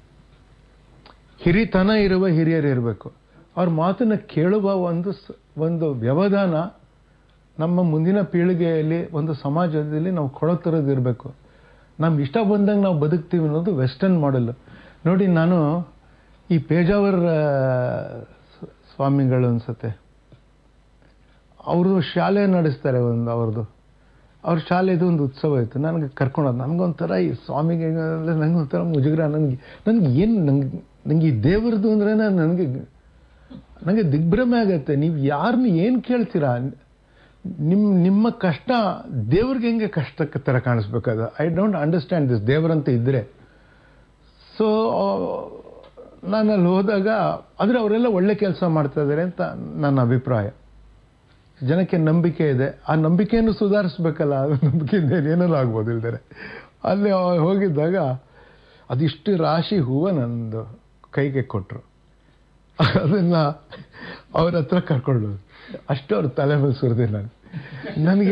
ಹಿರಿತನ ಇರುವ ಹಿರಿಯರು ಇರಬೇಕು. ಅವ್ರ ಮಾತನ್ನು ಕೇಳುವ ಒಂದು ಒಂದು ವ್ಯವಧಾನ ನಮ್ಮ ಮುಂದಿನ ಪೀಳಿಗೆಯಲ್ಲಿ ಒಂದು ಸಮಾಜದಲ್ಲಿ ನಾವು ಕೊಡೋ ಥರದ್ದು ಇರಬೇಕು. ನಮ್ಗೆ ಇಷ್ಟ ಬಂದಂಗೆ ನಾವು ಬದುಕ್ತೀವಿ ಅನ್ನೋದು ವೆಸ್ಟರ್ನ್ ಮಾಡೆಲ್. ನೋಡಿ, ನಾನು ಈ ಪೇಜಾವರ್ ಸ್ವಾಮಿಗಳು ಅನ್ಸುತ್ತೆ, ಅವರು ಶಾಲೆ ನಡೆಸ್ತಾರೆ ಒಂದು ಅವ್ರದ್ದು. ಅವ್ರ ಶಾಲೆದು ಒಂದು ಉತ್ಸವ ಇತ್ತು, ನನಗೆ ಕರ್ಕೊಂಡೋದು. ನನಗೊಂಥರ ಈ ಸ್ವಾಮಿಗೆ ನನಗೊಂಥರ ಮುಜುಗರ. ನನಗೆ ನನಗೆ ಏನು ನಂಗೆ ನನಗೆ ಈ ದೇವರದು ಅಂದ್ರೆ ನನಗೆ ನನಗೆ ದಿಗ್ಭ್ರಮೆ ಆಗತ್ತೆ. ನೀವು ಯಾರನ್ನ ಏನು ಕೇಳ್ತೀರಾ? ನಿಮ್ಮ ನಿಮ್ಮ ಕಷ್ಟ ದೇವ್ರಿಗೆ ಹೆಂಗೆ ಕಷ್ಟಕ್ಕೆ ಥರ ಕಾಣಿಸ್ಬೇಕಾದ? I don't understand this. ದೇವರಂತ ಇದ್ದರೆ ಸೊ ನಾನು ಅಲ್ಲಿ ಹೋದಾಗ, ಆದರೆ ಅವರೆಲ್ಲ ಒಳ್ಳೆ ಕೆಲಸ ಮಾಡ್ತಾ ಇದ್ದಾರೆ ಅಂತ ನನ್ನ ಅಭಿಪ್ರಾಯ. ಜನಕ್ಕೆ ನಂಬಿಕೆ ಇದೆ, ಆ ನಂಬಿಕೆಯನ್ನು ಸುಧಾರಿಸ್ಬೇಕಲ್ಲ, ಅದು ನಂಬಿಕೆಯಿಂದ ಏನೇನೋ ಆಗ್ಬೋದು ಇಲ್ದರೆ. ಅಲ್ಲಿ ಹೋಗಿದ್ದಾಗ ಅದಿಷ್ಟು ರಾಶಿ ಹೂವು ನಂದು ಕೈಗೆ ಕೊಟ್ಟರು. ಅದನ್ನು ಅವ್ರ ಹತ್ರ ಕರ್ಕೊಂಡು ಅಷ್ಟು ಅವ್ರ ತಲೆ ಮೇಲೆ ಸುರಿದೆ. ನಾನು ನನಗೆ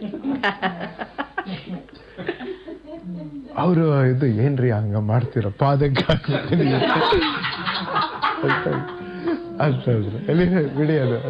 ಅವರು ಇದು ಏನ್ರಿ ಹಂಗ ಮಾಡ್ತೀರ ಪಾದಕ್ಕೆ ಹಾಕ್ತೀನಿ ಅಂತ ಎಲ್ಲಿ ಬಿಡಿಯೋದು.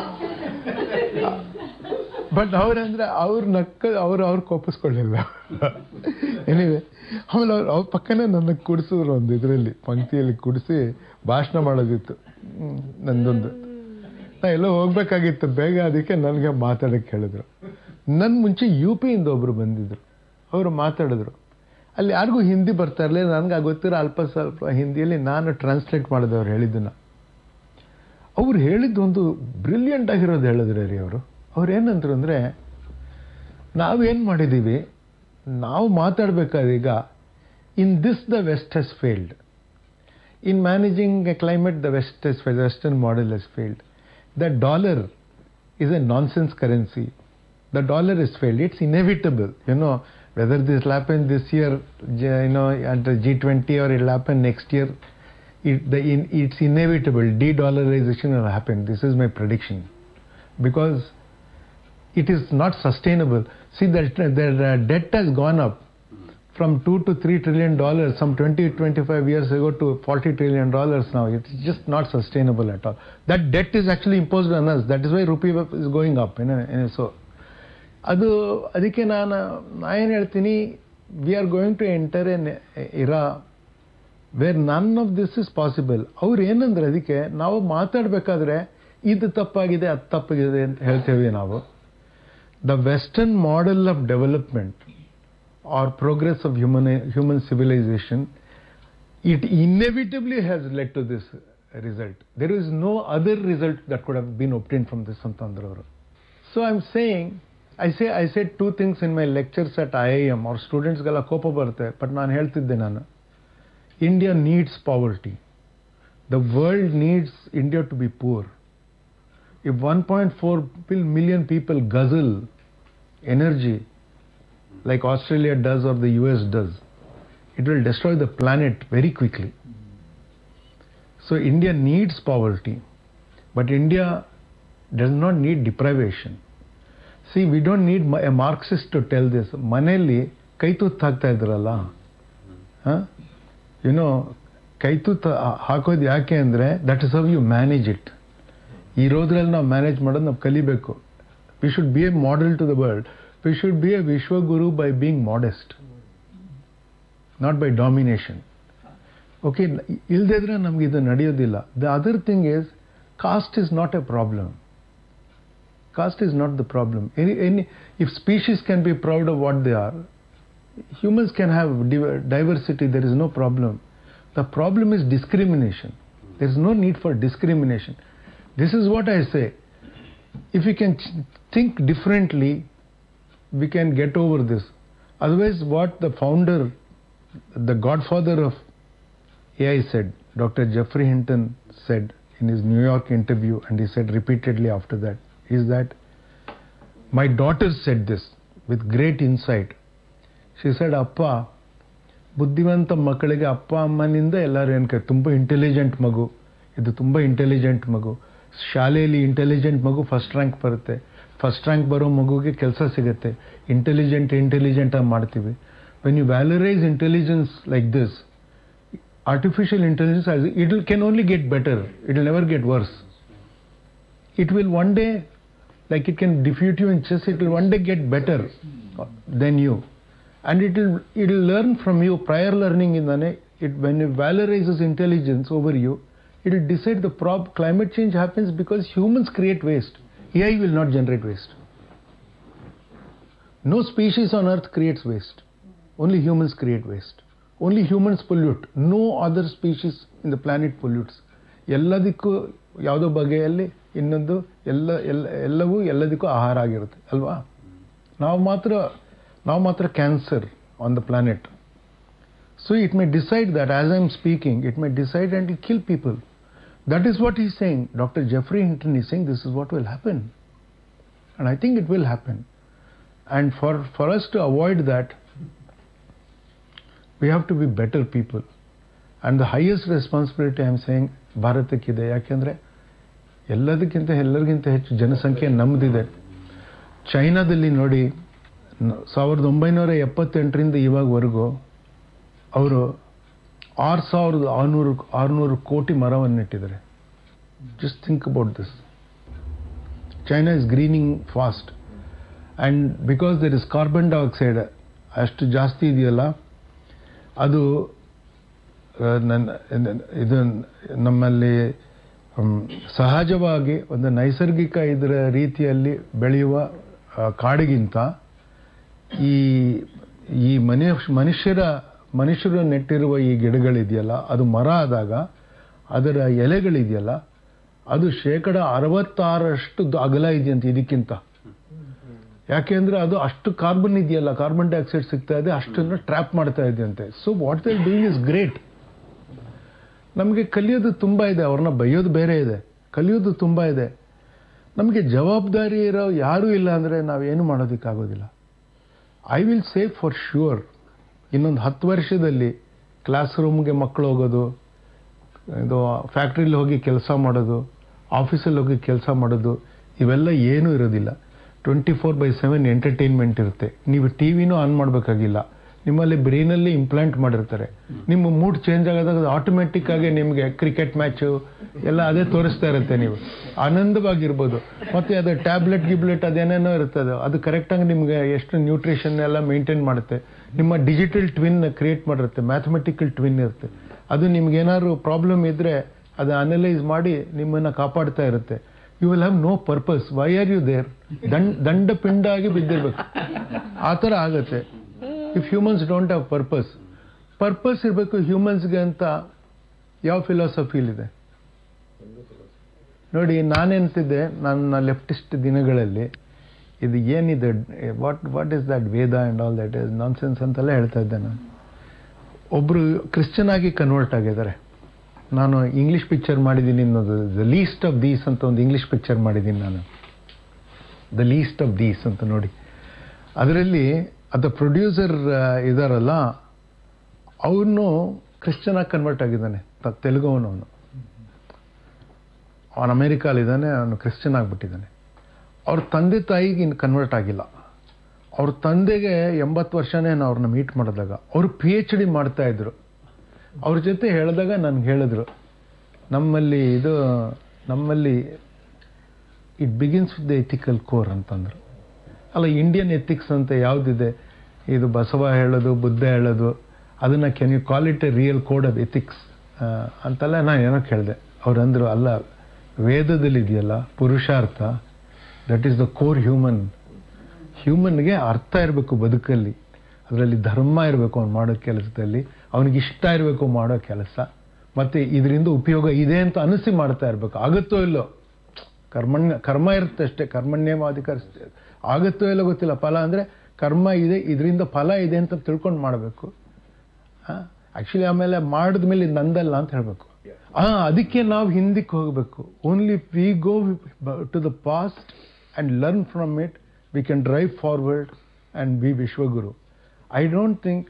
ಬಟ್ ಅವ್ರಂದ್ರೆ ಅವ್ರು ನಕ್ಕ ಅವ್ರು ಅವ್ರು ಕೋಪಿಸ್ಕೊಳ್ಳಿಲ್ಲ. ಎನಿವೆ, ಆಮೇಲೆ ಅವ್ರು ಅವ್ರ ಪಕ್ಕನೇ ನನ್ನ ಕುಡಿಸಿದ್ರು ಒಂದು ಇದರಲ್ಲಿ ಪಂಕ್ತಿಯಲ್ಲಿ ಕುಡಿಸಿ ಭಾಷಣ ಮಾಡೋದಿತ್ತು ನಂದೊಂದು. ನಾ ಎಲ್ಲೋ ಹೋಗ್ಬೇಕಾಗಿತ್ತು ಬೇಗ, ಅದಕ್ಕೆ ನನಗೆ ಮಾತಾಡೋಕ್ಕೆ ಹೇಳಿದ್ರು. ನನ್ನ ಮುಂಚೆ ಯು ಪಿಯಿಂದ ಒಬ್ಬರು ಬಂದಿದ್ರು, ಅವರು ಮಾತಾಡಿದ್ರು. ಅಲ್ಲಿ ಯಾರಿಗೂ ಹಿಂದಿ ಬರ್ತಾ ಇರಲಿಲ್ಲ, ನನಗೆ ಗೊತ್ತಿರೋ ಅಲ್ಪ ಸ್ವಲ್ಪ ಹಿಂದಿಯಲ್ಲಿ ನಾನು ಟ್ರಾನ್ಸ್ಲೇಟ್ ಮಾಡಿದೆ ಅವ್ರು ಹೇಳಿದ್ದನ್ನು. ಅವ್ರು ಹೇಳಿದ್ದು ಒಂದು ಬ್ರಿಲಿಯಂಟ್ ಆಗಿರೋದು ಹೇಳಿದ್ರೆ ರೀ ಅವರು. ಅವ್ರು ಏನಂದ್ರು ಅಂದರೆ, ನಾವೇನು ಮಾಡಿದ್ದೀವಿ, ನಾವು ಮಾತಾಡಬೇಕಾದ್ರೆ ಈಗ in this the West has failed. In managing A climate the West has failed, western model has failed. The dollar is a nonsense currency. The dollar is failed. It's inevitable. You know, whether this will happen this year, you know, at the G twenty or it will happen next year, it, the, in, it's inevitable. De-dollarization will happen. This is my prediction. Because it is not sustainable. See, the, the, the debt has gone up from two to three trillion dollars some twenty, twenty-five years ago to forty trillion dollars now. It's just not sustainable at all. That debt is actually imposed on us. That is why rupee is going up. You know, so, ಅದು ಅದಕ್ಕೆ ನಾನು ನಾ ಏನು ಹೇಳ್ತೀನಿ, we are going to enter N ಇರಾ wear none of this is possible. ಅವ್ರು ಏನಂದ್ರೆ, ಅದಕ್ಕೆ ನಾವು ಮಾತಾಡಬೇಕಾದ್ರೆ ಇದು ತಪ್ಪಾಗಿದೆ ಅದು ತಪ್ಪಾಗಿದೆ ಅಂತ ಹೇಳ್ತೇವೆ ನಾವು. The western model of development or progress of human human civilization, it inevitably has led to this result. There is no other result that could have been obtained from this Santandra. So I'm saying, I say I said two things in my lectures at I I M. Our students gala kopa barte, but ನಾನು ಹೇಳ್ತಿದ್ದೆ ನಾನು, India needs poverty. The world needs India to be poor. If one point four million people guzzle energy like Australia does or the U S does, it will destroy the planet very quickly. So India needs poverty, but India does not need deprivation. See, we don't need a Marxist to tell this. ಮನೆಯಲ್ಲಿ ಕೈ ತುತ್ತು ಹಾಕ್ತಾ ಇದ್ರಲ್ಲ, YONO ಕೈ ತುತ್ತು ಹಾಕೋದು ಯಾಕೆ ಅಂದರೆ that is how you manage it. ಇರೋದ್ರಲ್ಲಿ ನಾವು ಮ್ಯಾನೇಜ್ ಮಾಡೋದು ನಾವು ಕಲಿಬೇಕು. We should be A model to the world. We should be A ವಿಶ್ವಗುರು by being modest, not by domination. Okay, ಇಲ್ದಿದ್ರೆ ನಮ್ಗೆ ಇದು ನಡೆಯೋದಿಲ್ಲ. The other thing is caste is not a problem. Caste is not the problem. Any, any, if species can be proud of what they are, humans can have diversity, there is no problem. The problem is discrimination. There is no need for discrimination. This is what I say. If we can think differently, we can get over this. Otherwise, what the founder, the godfather of A I said, Doctor Geoffrey Hinton said in his New York interview, and he said repeatedly after that, is that my daughter said this with great insight. She said, ಅಪ್ಪ ಬುದ್ಧಿವಂತ ಮಕ್ಕಳಿಗೆ ಅಪ್ಪ ಅಮ್ಮನಿಂದ ಎಲ್ಲರೂ ಏನಕ್ಕೆ ತುಂಬ intelligent ಮಗು, ಇದು ತುಂಬ ಇಂಟೆಲಿಜೆಂಟ್ ಮಗು, ಶಾಲೆಯಲ್ಲಿ ಇಂಟೆಲಿಜೆಂಟ್ ಮಗು ಫಸ್ಟ್ ರ್ಯಾಂಕ್ ಬರುತ್ತೆ, ಫಸ್ಟ್ ರ್ಯಾಂಕ್ ಬರೋ ಮಗುಗೆ ಕೆಲಸ ಸಿಗುತ್ತೆ, ಇಂಟೆಲಿಜೆಂಟ್ ಇಂಟೆಲಿಜೆಂಟ್ ಆಗಿ ಮಾಡ್ತೀವಿ. When you ವ್ಯಾಲರೈಸ್ intelligence like this, artificial intelligence, it will, can only get better, it will never get worse. It will one day, like it can defeat you in chess, it will one day get better than you, and it will it will learn from you. Prior learning in the it when it valorizes intelligence over you, it will decide the prob climate change happens because humans create waste. A I will not generate waste. No species on earth creates waste, only humans create waste. Only humans pollute. No other species in the planet pollutes. ಎಲ್ಲದಕ್ಕೂ ಯಾವುದೋ ಬಗೆಯಲ್ಲಿ ಇನ್ನೊಂದು ಎಲ್ಲ ಎಲ್ಲ ಎಲ್ಲವೂ ಎಲ್ಲದಕ್ಕೂ ಆಹಾರ ಆಗಿರುತ್ತೆ ಅಲ್ವಾ. ನಾವು ಮಾತ್ರ ನಾವು ಮಾತ್ರ cancer on the planet. So it may decide that as I am speaking, it may decide and it kill people. That is what is saying. Doctor Jeffrey Hinton is saying this is what will happen, and I think it will happen. And for for us to avoid that, we have to be better people, and the highest responsibility I am saying ಭಾರತಕ್ಕಿದೆ. ಯಾಕೆಂದರೆ ಎಲ್ಲದಕ್ಕಿಂತ ಎಲ್ಲರಿಗಿಂತ ಹೆಚ್ಚು ಜನಸಂಖ್ಯೆ ನಮ್ಮದಿದೆ. ಚೈನಾದಲ್ಲಿ ನೋಡಿ, ಸಾವಿರದ ಒಂಬೈನೂರ ಎಪ್ಪತ್ತೆಂಟರಿಂದ ಇವಾಗವರೆಗೂ ಅವರು ಆರು ಸಾವಿರದ ಆರುನೂರು ಆರುನೂರು ಕೋಟಿ ಮರವನ್ನು ನೆಟ್ಟಿದ್ದಾರೆ. Just think about this. China is greening fast, and because there is carbon dioxide ಅಷ್ಟು ಜಾಸ್ತಿ ಇದೆಯಲ್ಲ, ಅದು ನನ್ನ ಇದು ನಮ್ಮಲ್ಲಿ ಸಹಜವಾಗಿ ಒಂದು ನೈಸರ್ಗಿಕ ಇದರ ರೀತಿಯಲ್ಲಿ ಬೆಳೆಯುವ ಕಾಡಿಗಿಂತ ಈ ಈ ಮನುಷ್ಯ ಮನುಷ್ಯರ ಮನುಷ್ಯರು ನೆಟ್ಟಿರುವ ಈ ಗಿಡಗಳಿದೆಯಲ್ಲ, ಅದು ಮರ ಆದಾಗ ಅದರ ಎಲೆಗಳಿದೆಯಲ್ಲ, ಅದು ಶೇಕಡ ಅರವತ್ತಾರಷ್ಟು ಅಗಲ ಇದೆಯಂತೆ ಇದಕ್ಕಿಂತ. ಯಾಕೆಂದ್ರೆ ಅದು ಅಷ್ಟು ಕಾರ್ಬನ್ ಇದೆಯಲ್ಲ, ಕಾರ್ಬನ್ ಡೈಆಕ್ಸೈಡ್ ಸಿಗ್ತಾ ಇದೆ, ಅಷ್ಟನ್ನು ಟ್ರ್ಯಾಪ್ ಮಾಡ್ತಾ ಇದೆಯಂತೆ. So what they doing is great. ನಮಗೆ ಕಲಿಯೋದು ತುಂಬ ಇದೆ, ಅವ್ರನ್ನ ಬೈಯೋದು ಬೇರೆ ಇದೆ, ಕಲಿಯೋದು ತುಂಬ ಇದೆ. ನಮಗೆ ಜವಾಬ್ದಾರಿ ಇರೋ ಯಾರೂ ಇಲ್ಲ ಅಂದರೆ ನಾವೇನು ಮಾಡೋದಕ್ಕಾಗೋದಿಲ್ಲ. I will say for sure, ಇನ್ನೊಂದು ಹತ್ತು ವರ್ಷದಲ್ಲಿ ಕ್ಲಾಸ್ ರೂಮ್ಗೆ ಮಕ್ಕಳು ಹೋಗೋದು, ಇದು ಫ್ಯಾಕ್ಟ್ರಿಲಿ ಹೋಗಿ ಕೆಲಸ ಮಾಡೋದು, ಆಫೀಸಲ್ಲಿ ಹೋಗಿ ಕೆಲಸ ಮಾಡೋದು, ಇವೆಲ್ಲ ಏನೂ ಇರೋದಿಲ್ಲ. Twenty four by seven entertainment ಇರುತ್ತೆ. ನೀವು ಟಿ ವಿನೂ ಆನ್ ಮಾಡಬೇಕಾಗಿಲ್ಲ, ನಿಮ್ಮಲ್ಲಿ ಬ್ರೈನಲ್ಲಿ ಇಂಪ್ಲಾಂಟ್ ಮಾಡಿರ್ತಾರೆ. ನಿಮ್ಮ ಮೂಡ್ ಚೇಂಜ್ ಆಗೋದಾಗ ಆಟೋಮೆಟಿಕ್ ಆಗಿ ನಿಮಗೆ ಕ್ರಿಕೆಟ್ ಮ್ಯಾಚು ಎಲ್ಲ ಅದೇ ತೋರಿಸ್ತಾ ಇರುತ್ತೆ. ನೀವು ಆನಂದವಾಗಿರ್ಬೋದು. ಮತ್ತು ಅದು ಟ್ಯಾಬ್ಲೆಟ್ ಗಿಬ್ಲೆಟ್ ಅದೇನೇನೋ ಇರ್ತದೆ, ಅದು ಕರೆಕ್ಟಾಗಿ ನಿಮಗೆ ಎಷ್ಟು ನ್ಯೂಟ್ರಿಷನ್ ಎಲ್ಲ ಮೇಂಟೈನ್ ಮಾಡುತ್ತೆ. ನಿಮ್ಮ digital twin create ಮಾಡಿರುತ್ತೆ, mathematical twin ಇರುತ್ತೆ. ಅದು ನಿಮ್ಗೇನಾದ್ರು ಪ್ರಾಬ್ಲಮ್ ಇದ್ದರೆ ಅದು ಅನಲೈಸ್ ಮಾಡಿ ನಿಮ್ಮನ್ನು ಕಾಪಾಡ್ತಾ ಇರುತ್ತೆ. You will have no purpose. Why are you there? ದಂಡ ದಂಡ ಪಿಂಡ ಆಗಿ ಬಿದ್ದಿರ್ಬೇಕು, ಆ ಥರ ಆಗುತ್ತೆ. If humans don't have purpose. Purpose ಇರಬೇಕು ಹ್ಯೂಮನ್ಸ್ಗೆ ಅಂತ ಯಾವ ಫಿಲಾಸಫಿಲಿದೆ ನೋಡಿ. ನಾನೆಂತಿದ್ದೆ ನನ್ನ ಲೆಫ್ಟಿಸ್ಟ್ ದಿನಗಳಲ್ಲಿ, ಇದು ಏನಿದೆ, what what is that Veda and all that is non sense ಅಂತೆಲ್ಲ ಹೇಳ್ತಾ ಇದ್ದೆ ನಾನು. ಒಬ್ಬರು ಕ್ರಿಶ್ಚಿಯನ್ ಆಗಿ ಕನ್ವರ್ಟ್ ಆಗಿದ್ದಾರೆ. ನಾನು ಇಂಗ್ಲೀಷ್ ಪಿಕ್ಚರ್ ಮಾಡಿದ್ದೀನಿ ಅನ್ನೋದು, ದ ಲೀಸ್ಟ್ ಆಫ್ ದೀಸ್ ಅಂತ ಒಂದು ಇಂಗ್ಲೀಷ್ ಪಿಕ್ಚರ್ ಮಾಡಿದ್ದೀನಿ ನಾನು, ದ ಲೀಸ್ಟ್ ಆಫ್ ದೀಸ್ ಅಂತ ನೋಡಿ. ಅದರಲ್ಲಿ ಅದು ಪ್ರೊಡ್ಯೂಸರ್ ಇದಾರಲ್ಲ, ಅವನು ಕ್ರಿಶ್ಚಿಯನಾಗಿ ಕನ್ವರ್ಟ್ ಆಗಿದ್ದಾನೆ, ತೆಲುಗುವನು. ಅವನು ಅವನು ಅಮೇರಿಕಾಲಿದ್ದಾನೆ, ಅವನು ಕ್ರಿಶ್ಚಿಯನ್ ಆಗಿಬಿಟ್ಟಿದ್ದಾನೆ. ಅವ್ರ ತಂದೆ ತಾಯಿಗೆ ಇನ್ನು ಕನ್ವರ್ಟ್ ಆಗಿಲ್ಲ. ಅವ್ರ ತಂದೆಗೆ ಎಂಬತ್ತು ವರ್ಷನೇ ನಾವು ಅವ್ರನ್ನ ಮೀಟ್ ಮಾಡಿದಾಗ ಅವರು ಪಿ ಎಚ್ ಡಿ ಮಾಡ್ತಾ ಇದ್ರು. ಅವ್ರ ಜೊತೆ ಹೇಳಿದಾಗ ನನಗೆ ಹೇಳಿದ್ರು, ನಮ್ಮಲ್ಲಿ ಇದು ನಮ್ಮಲ್ಲಿ it begins with the ethical core ಅಂತಂದರು. ಅಲ್ಲ, ಇಂಡಿಯನ್ ಎಥಿಕ್ಸ್ ಅಂತ ಯಾವುದಿದೆ, ಇದು ಬಸವ ಹೇಳೋದು, ಬುದ್ಧ ಹೇಳೋದು, ಅದನ್ನು can you call it A real code of ethics ಅಂತೆಲ್ಲ ನಾನು ಏನೋ ಕೇಳಿದೆ. ಅವ್ರಂದರು, ಅಲ್ಲ, ವೇದದಲ್ಲಿ ಇದೆಯಲ್ಲ ಪುರುಷಾರ್ಥ, that is the core human. ಹ್ಯೂಮನ್ಗೆ ಅರ್ಥ ಇರಬೇಕು ಬದುಕಲ್ಲಿ, ಅದರಲ್ಲಿ ಧರ್ಮ ಇರಬೇಕು ಅವ್ನು ಮಾಡೋ ಕೆಲಸದಲ್ಲಿ, ಅವನಿಗೆ ಇಷ್ಟ ಇರಬೇಕು ಮಾಡೋ ಕೆಲಸ, ಮತ್ತು ಇದರಿಂದ ಉಪಯೋಗ ಇದೆ ಅಂತ ಅನಿಸಿ ಮಾಡ್ತಾ ಇರಬೇಕು. ಆಗುತ್ತೋ ಇಲ್ಲೋ, ಕರ್ಮಣ್ಯ ಕರ್ಮ ಇರುತ್ತೆ ಅಷ್ಟೇ, ಕರ್ಮಣ್ಯವಾಧಿಕರಿಸ್ತೇ, ಆಗುತ್ತೋ ಇಲ್ಲೋ ಗೊತ್ತಿಲ್ಲ. ಫಲ ಅಂದರೆ ಕರ್ಮ ಇದೆ, ಇದರಿಂದ ಫಲ ಇದೆ ಅಂತ ತಿಳ್ಕೊಂಡು ಮಾಡಬೇಕು. ಆ್ಯಕ್ಚುಲಿ ಆಮೇಲೆ ಮಾಡಿದ ಮೇಲೆ ನಂದಲ್ಲ ಅಂತ ಹೇಳಬೇಕು. ಹಾಂ, ಅದಕ್ಕೆ ನಾವು ಹಿಂದಕ್ಕೆ ಹೋಗಬೇಕು. Only we go to the past and learn from it, we can drive forward and B ವಿಶ್ವಗುರು. I don't think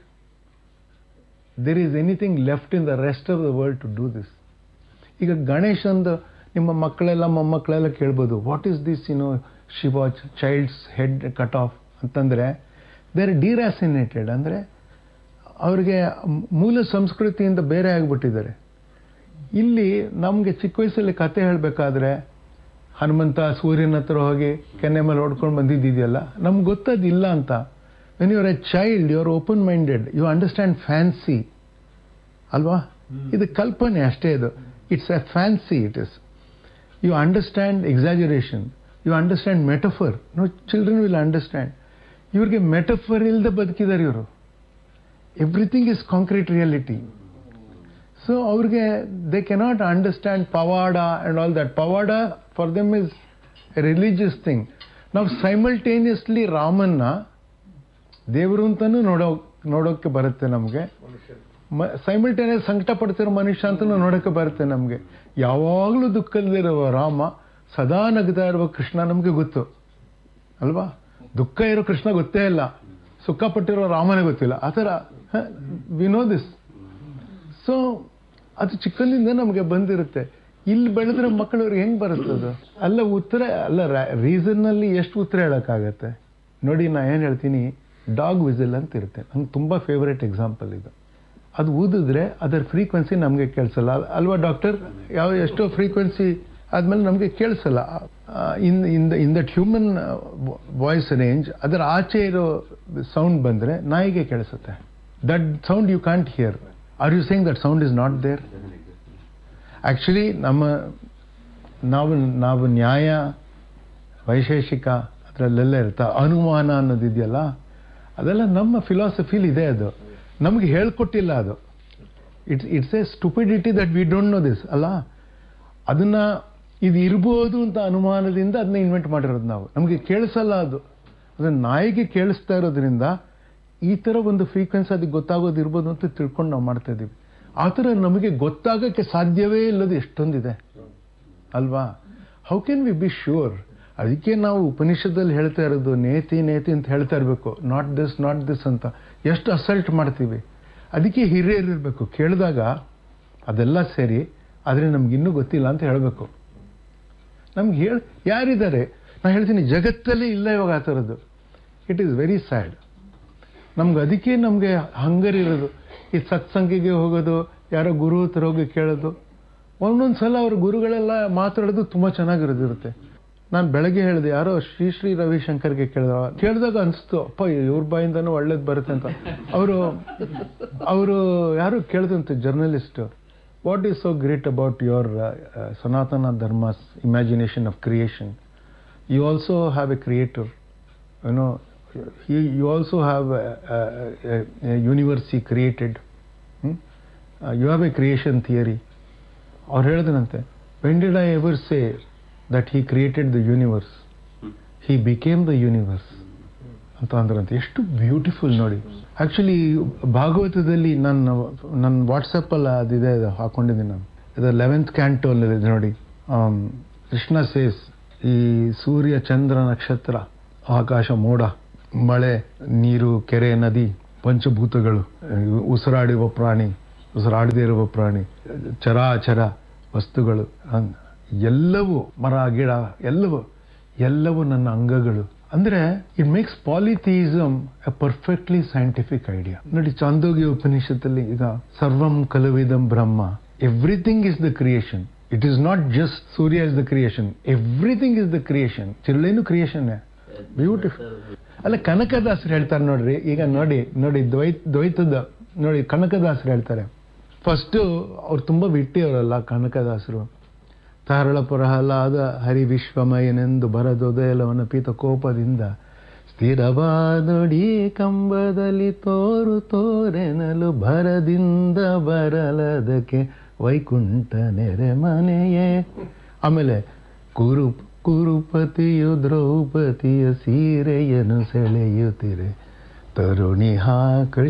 there is anything left in the rest of the world to do this. ಈಗ ಗಣೇಶಂದು ನಿಮ್ಮ ಮಕ್ಕಳೆಲ್ಲ ಮೊಮ್ಮಕ್ಕಳೆಲ್ಲ ಕೇಳ್ಬೋದು, what is this you know Shiva child's head cut off ಅಂತಂದರೆ, they are ಡಿರಾಸಿನೇಟೆಡ್. ಅಂದರೆ ಅವ್ರಿಗೆ ಮೂಲ ಸಂಸ್ಕೃತಿಯಿಂದ ಬೇರೆ ಆಗಿಬಿಟ್ಟಿದ್ದಾರೆ. ಇಲ್ಲಿ ನಮಗೆ ಚಿಕ್ಕ ವಯಸ್ಸಲ್ಲಿ ಕತೆ ಹೇಳಬೇಕಾದ್ರೆ ಹನುಮಂತ ಸೂರ್ಯನ ಹತ್ರ ಹೋಗಿ ಕೆನ್ನೆ ಮೇಲೆ ಹೊಡ್ಕೊಂಡು ಬಂದಿದ್ದಿದೆಯಲ್ಲ, ನಮ್ಗೆ ಗೊತ್ತದಿಲ್ಲ ಅಂತ. When you are A child, you are open minded, you understand fancy ಅಲ್ವಾ? ಇದು ಕಲ್ಪನೆ ಅಷ್ಟೇ. ಇದು it's A fancy. It is you understand exaggeration, you understand metaphor. No children will understand. ಇವ್ರಿಗೆ ಮೆಟಫರ್ ಇಲ್ಲದೆ ಬದುಕಿದ್ದಾರೆ ಇವರು. Everything is concrete reality. So ಅವ್ರಿಗೆ they cannot understand ಪವಾಡ ಆ್ಯಂಡ್ ಆಲ್ ದಟ್. ಪವಾಡ for them is A religious thing. ನಾವು simultaneously ರಾಮನ್ನ ದೇವರು ಅಂತಲೂ ನೋಡೋ ನೋಡೋಕ್ಕೆ ಬರುತ್ತೆ ನಮಗೆ. ಮ ಸೈಮಲ್ಟೇನಿಯಸ್ ಸಂಕಟ ಪಡ್ತಿರೋ ಮನುಷ್ಯ ಅಂತಲೂ ನೋಡೋಕ್ಕೆ ಬರುತ್ತೆ ನಮಗೆ. ಯಾವಾಗಲೂ ದುಃಖದಲ್ಲಿರುವ ರಾಮ, ಸದಾ ನಗ್ತಾ ಇರುವ ಕೃಷ್ಣ ನಮಗೆ ಗೊತ್ತು ಅಲ್ವಾ? ದುಃಖ ಇರೋ ಕೃಷ್ಣ ಗೊತ್ತೇ ಇಲ್ಲ, ಸುಖ ಪಟ್ಟಿರೋ ರಾಮನೇ ಗೊತ್ತಿಲ್ಲ. ಆ ಥರ ವಿ ನೋ ದಿಸ್. ಸೊ ಅದು ಚಿಕ್ಕಂದಿಂದ ನಮಗೆ ಬಂದಿರುತ್ತೆ. ಇಲ್ಲಿ ಬೆಳೆದ್ರೆ ಮಕ್ಕಳವ್ರಿಗೆ ಹೆಂಗೆ ಬರುತ್ತದು? ಅಲ್ಲ ಉತ್ತರ ಅಲ್ಲ, ರೀಸನ್ನಲ್ಲಿ ಎಷ್ಟು ಉತ್ತರ ಹೇಳೋಕ್ಕಾಗತ್ತೆ ನೋಡಿ. ನಾ ಏನು ಹೇಳ್ತೀನಿ, ಡಾಗ್ ವಿಸಿಲ್ ಅಂತ ಇರುತ್ತೆ, ನಂಗೆ ತುಂಬ ಫೇವ್ರೇಟ್ ಎಕ್ಸಾಂಪಲ್ ಇದು. ಅದು ಊದಿದ್ರೆ ಅದರ ಫ್ರೀಕ್ವೆನ್ಸಿ ನಮಗೆ ಕೇಳಿಸಲ್ಲ ಅಲ್ವಾ ಡಾಕ್ಟರ್? ಯಾವ ಎಷ್ಟೋ ಫ್ರೀಕ್ವೆನ್ಸಿ ಆದಮೇಲೆ ನಮಗೆ ಕೇಳಿಸಲ್ಲ. ಇನ್ in the in that human voice range ಅದರ ಆಚೆ ಇರೋ ಸೌಂಡ್ ಬಂದರೆ ನಾಯಿಗೆ ಕೇಳಿಸುತ್ತೆ. That sound you can't here. Are you saying that sound is not there? Actually ನಮ್ಮ ನಾವು ನಾವು ನ್ಯಾಯ ವೈಶೇಷಿಕ ಅದರಲ್ಲೆಲ್ಲ ಇರ್ತಾ ಅನುಮಾನ ಅನ್ನೋದಿದೆಯಲ್ಲ, ಅದೆಲ್ಲ ನಮ್ಮ ಫಿಲಾಸಫಿಲಿ ಇದೆ. ಅದು ನಮಗೆ ಹೇಳ್ಕೊಟ್ಟಿಲ್ಲ. ಅದು it's it's A stupidity that we don't know this ಅಲ್ಲ. ಅದನ್ನು ಇದು ಇರ್ಬೋದು ಅಂತ ಅನುಮಾನದಿಂದ ಅದನ್ನ ಇನ್ವೆಂಟ್ ಮಾಡಿರೋದು ನಾವು. ನಮಗೆ ಕೇಳಿಸಲ್ಲ ಅದು. ಅದನ್ನು ನಾಯಿಗೆ ಕೇಳಿಸ್ತಾ ಇರೋದ್ರಿಂದ ಈ ಥರ ಒಂದು ಫ್ರೀಕ್ವೆನ್ಸಿ ಅದಕ್ಕೆ ಗೊತ್ತಾಗೋದು ಇರ್ಬೋದು ಅಂತ ತಿಳ್ಕೊಂಡು ನಾವು ಮಾಡ್ತಾ ಇದ್ದೀವಿ. ಆ ಥರ ನಮಗೆ ಗೊತ್ತಾಗೋಕ್ಕೆ ಸಾಧ್ಯವೇ ಇಲ್ಲದು ಎಷ್ಟೊಂದಿದೆ ಅಲ್ವಾ? How can we B sure? ಅದಕ್ಕೆ ನಾವು ಉಪನಿಷದಲ್ಲಿ ಹೇಳ್ತಾ ಇರೋದು ನೇತಿ ನೇತಿ ಅಂತ ಹೇಳ್ತಾ ಇರಬೇಕು, ನಾಟ್ ದಿಸ್ ನಾಟ್ ದಿಸ್ ಅಂತ. ಎಷ್ಟು ಅಸಲ್ಟ್ ಮಾಡ್ತೀವಿ. ಅದಕ್ಕೆ ಹಿರಿಯರಿರಬೇಕು, ಕೇಳಿದಾಗ ಅದೆಲ್ಲ ಸರಿ ಆದರೆ ನಮ್ಗಿನ್ನೂ ಗೊತ್ತಿಲ್ಲ ಅಂತ ಹೇಳಬೇಕು. ನಮ್ಗೆ ಹೇಳಿ ಯಾರಿದ್ದಾರೆ? ನಾನು ಹೇಳ್ತೀನಿ, ಜಗತ್ತಲ್ಲೇ ಇಲ್ಲ ಇವಾಗ ಆ ಥರದ್ದು. It is very sad. ನಮ್ಗೆ ಅದಕ್ಕೆ ನಮಗೆ ಹಂಗರಿರೋದು. ಈ ಸತ್ಸಂಗಿಗೆ ಹೋಗೋದು, ಯಾರೋ ಗುರು ಹತ್ರ ಹೋಗಿ ಕೇಳೋದು. ಒಂದೊಂದು ಸಲ ಅವ್ರ ಗುರುಗಳೆಲ್ಲ ಮಾತಾಡೋದು ತುಂಬ ಚೆನ್ನಾಗಿರೋದಿರುತ್ತೆ. ನಾನು ಬೆಳಗ್ಗೆ ಹೇಳಿದೆ, ಯಾರೋ ಶ್ರೀ ಶ್ರೀ ರವಿಶಂಕರ್ಗೆ ಕೇಳಿದ ಕೇಳಿದಾಗ ಅನಿಸ್ತು, ಅಪ್ಪ ಇವ್ರ ಬಾಯಿಂದನೂ ಒಳ್ಳೇದು ಬರುತ್ತೆ ಅಂತ. ಅವರು ಅವರು ಯಾರು ಕೇಳಿದಂತೆ journalist, what is so great about your ಸನಾತನ Dharma's imagination of creation? You also have A creator, you know, you also have a, a, a, a universe he created. Hmm? Uh, you have a creation theory. ಅವ್ರು ಹೇಳಿದನಂತೆ, when did I ever say that he created the universe? He became the universe ಅಂತ ಅಂದ್ರಂತೆ. ಎಷ್ಟು beautiful ನೋಡಿ. Actually ಭಾಗವತದಲ್ಲಿ ನನ್ನ ನನ್ನ ವಾಟ್ಸಪ್ಪಲ್ಲಿ ಅದಿದೆ, ಅದು ಹಾಕೊಂಡಿದ್ದೀನಿ ನಾನು. ಇದು ಲೆವೆಂತ್ ಕ್ಯಾಂಟೋಲ್ ಇದೆ ನೋಡಿ. ಕೃಷ್ಣ ಸೇಸ್, ಈ ಸೂರ್ಯ ಚಂದ್ರ ನಕ್ಷತ್ರ ಆಕಾಶ ಮೋಡ ಮಳೆ ನೀರು ಕೆರೆ ನದಿ ಪಂಚಭೂತಗಳು, ಉಸಿರಾಡುವ ಪ್ರಾಣಿ, ಉಸಿರಾಡದೇ ಇರುವ ಪ್ರಾಣಿ, ಚರಾಚರ ವಸ್ತುಗಳು, ಎಲ್ಲವೂ, ಮರ ಗಿಡ, ಎಲ್ಲವೂ ಎಲ್ಲವೂ ನನ್ನ ಅಂಗಗಳು. ಅಂದ್ರೆ it makes ಪಾಲಿಥಿಯಿಸಮ್ A perfectly scientific idea. ನೋಡಿ, ಚಾಂದೋಗ್ಯ ಉಪನಿಷತ್ತಲ್ಲಿ ಈಗ ಸರ್ವಂ ಕಲವಿದಂ ಬ್ರಹ್ಮ, everything is the creation. It is not just Surya is the creation, everything is the creation. ಚಿರಳೇನು creation. Beautiful. ಅಲ್ಲ, ಕನಕದಾಸರು ಹೇಳ್ತಾರೆ ನೋಡ್ರಿ, ಈಗ ನೋಡಿ ನೋಡಿ ದ್ವೈತ ದ್ವೈತದ ನೋಡಿ ಕನಕದಾಸರು ಹೇಳ್ತಾರೆ. ಫಸ್ಟ್ ಅವ್ರು ತುಂಬಾ ಬಿಟ್ಟಿಯವರಲ್ಲ ಕನಕದಾಸರು. ತಾರಳ ಪ್ರಹ್ಲಾದ ಹರಿ ವಿಶ್ವಮಯನೆಂದು ಬರದೊದಯಲವನ ಪೀತ ಕೋಪದಿಂದ ಸ್ಥಿರವಾದೊಡಿ ಕಂಬದಲ್ಲಿ ತೋರು ತೋರೆನಲು ಭರದಿಂದ ಬರಲದಕ್ಕೆ ವೈಕುಂಠ ನೆರೆ ಮನೆಯೇ. ಆಮೇಲೆ ಕುರು ಕುರುಪತಿಯು ದ್ರೌಪದಿಯ ಸೀರೆಯನ್ನು ಸೆಳೆಯುತ್ತಿರೆ ತರುಣಿ ಹಾ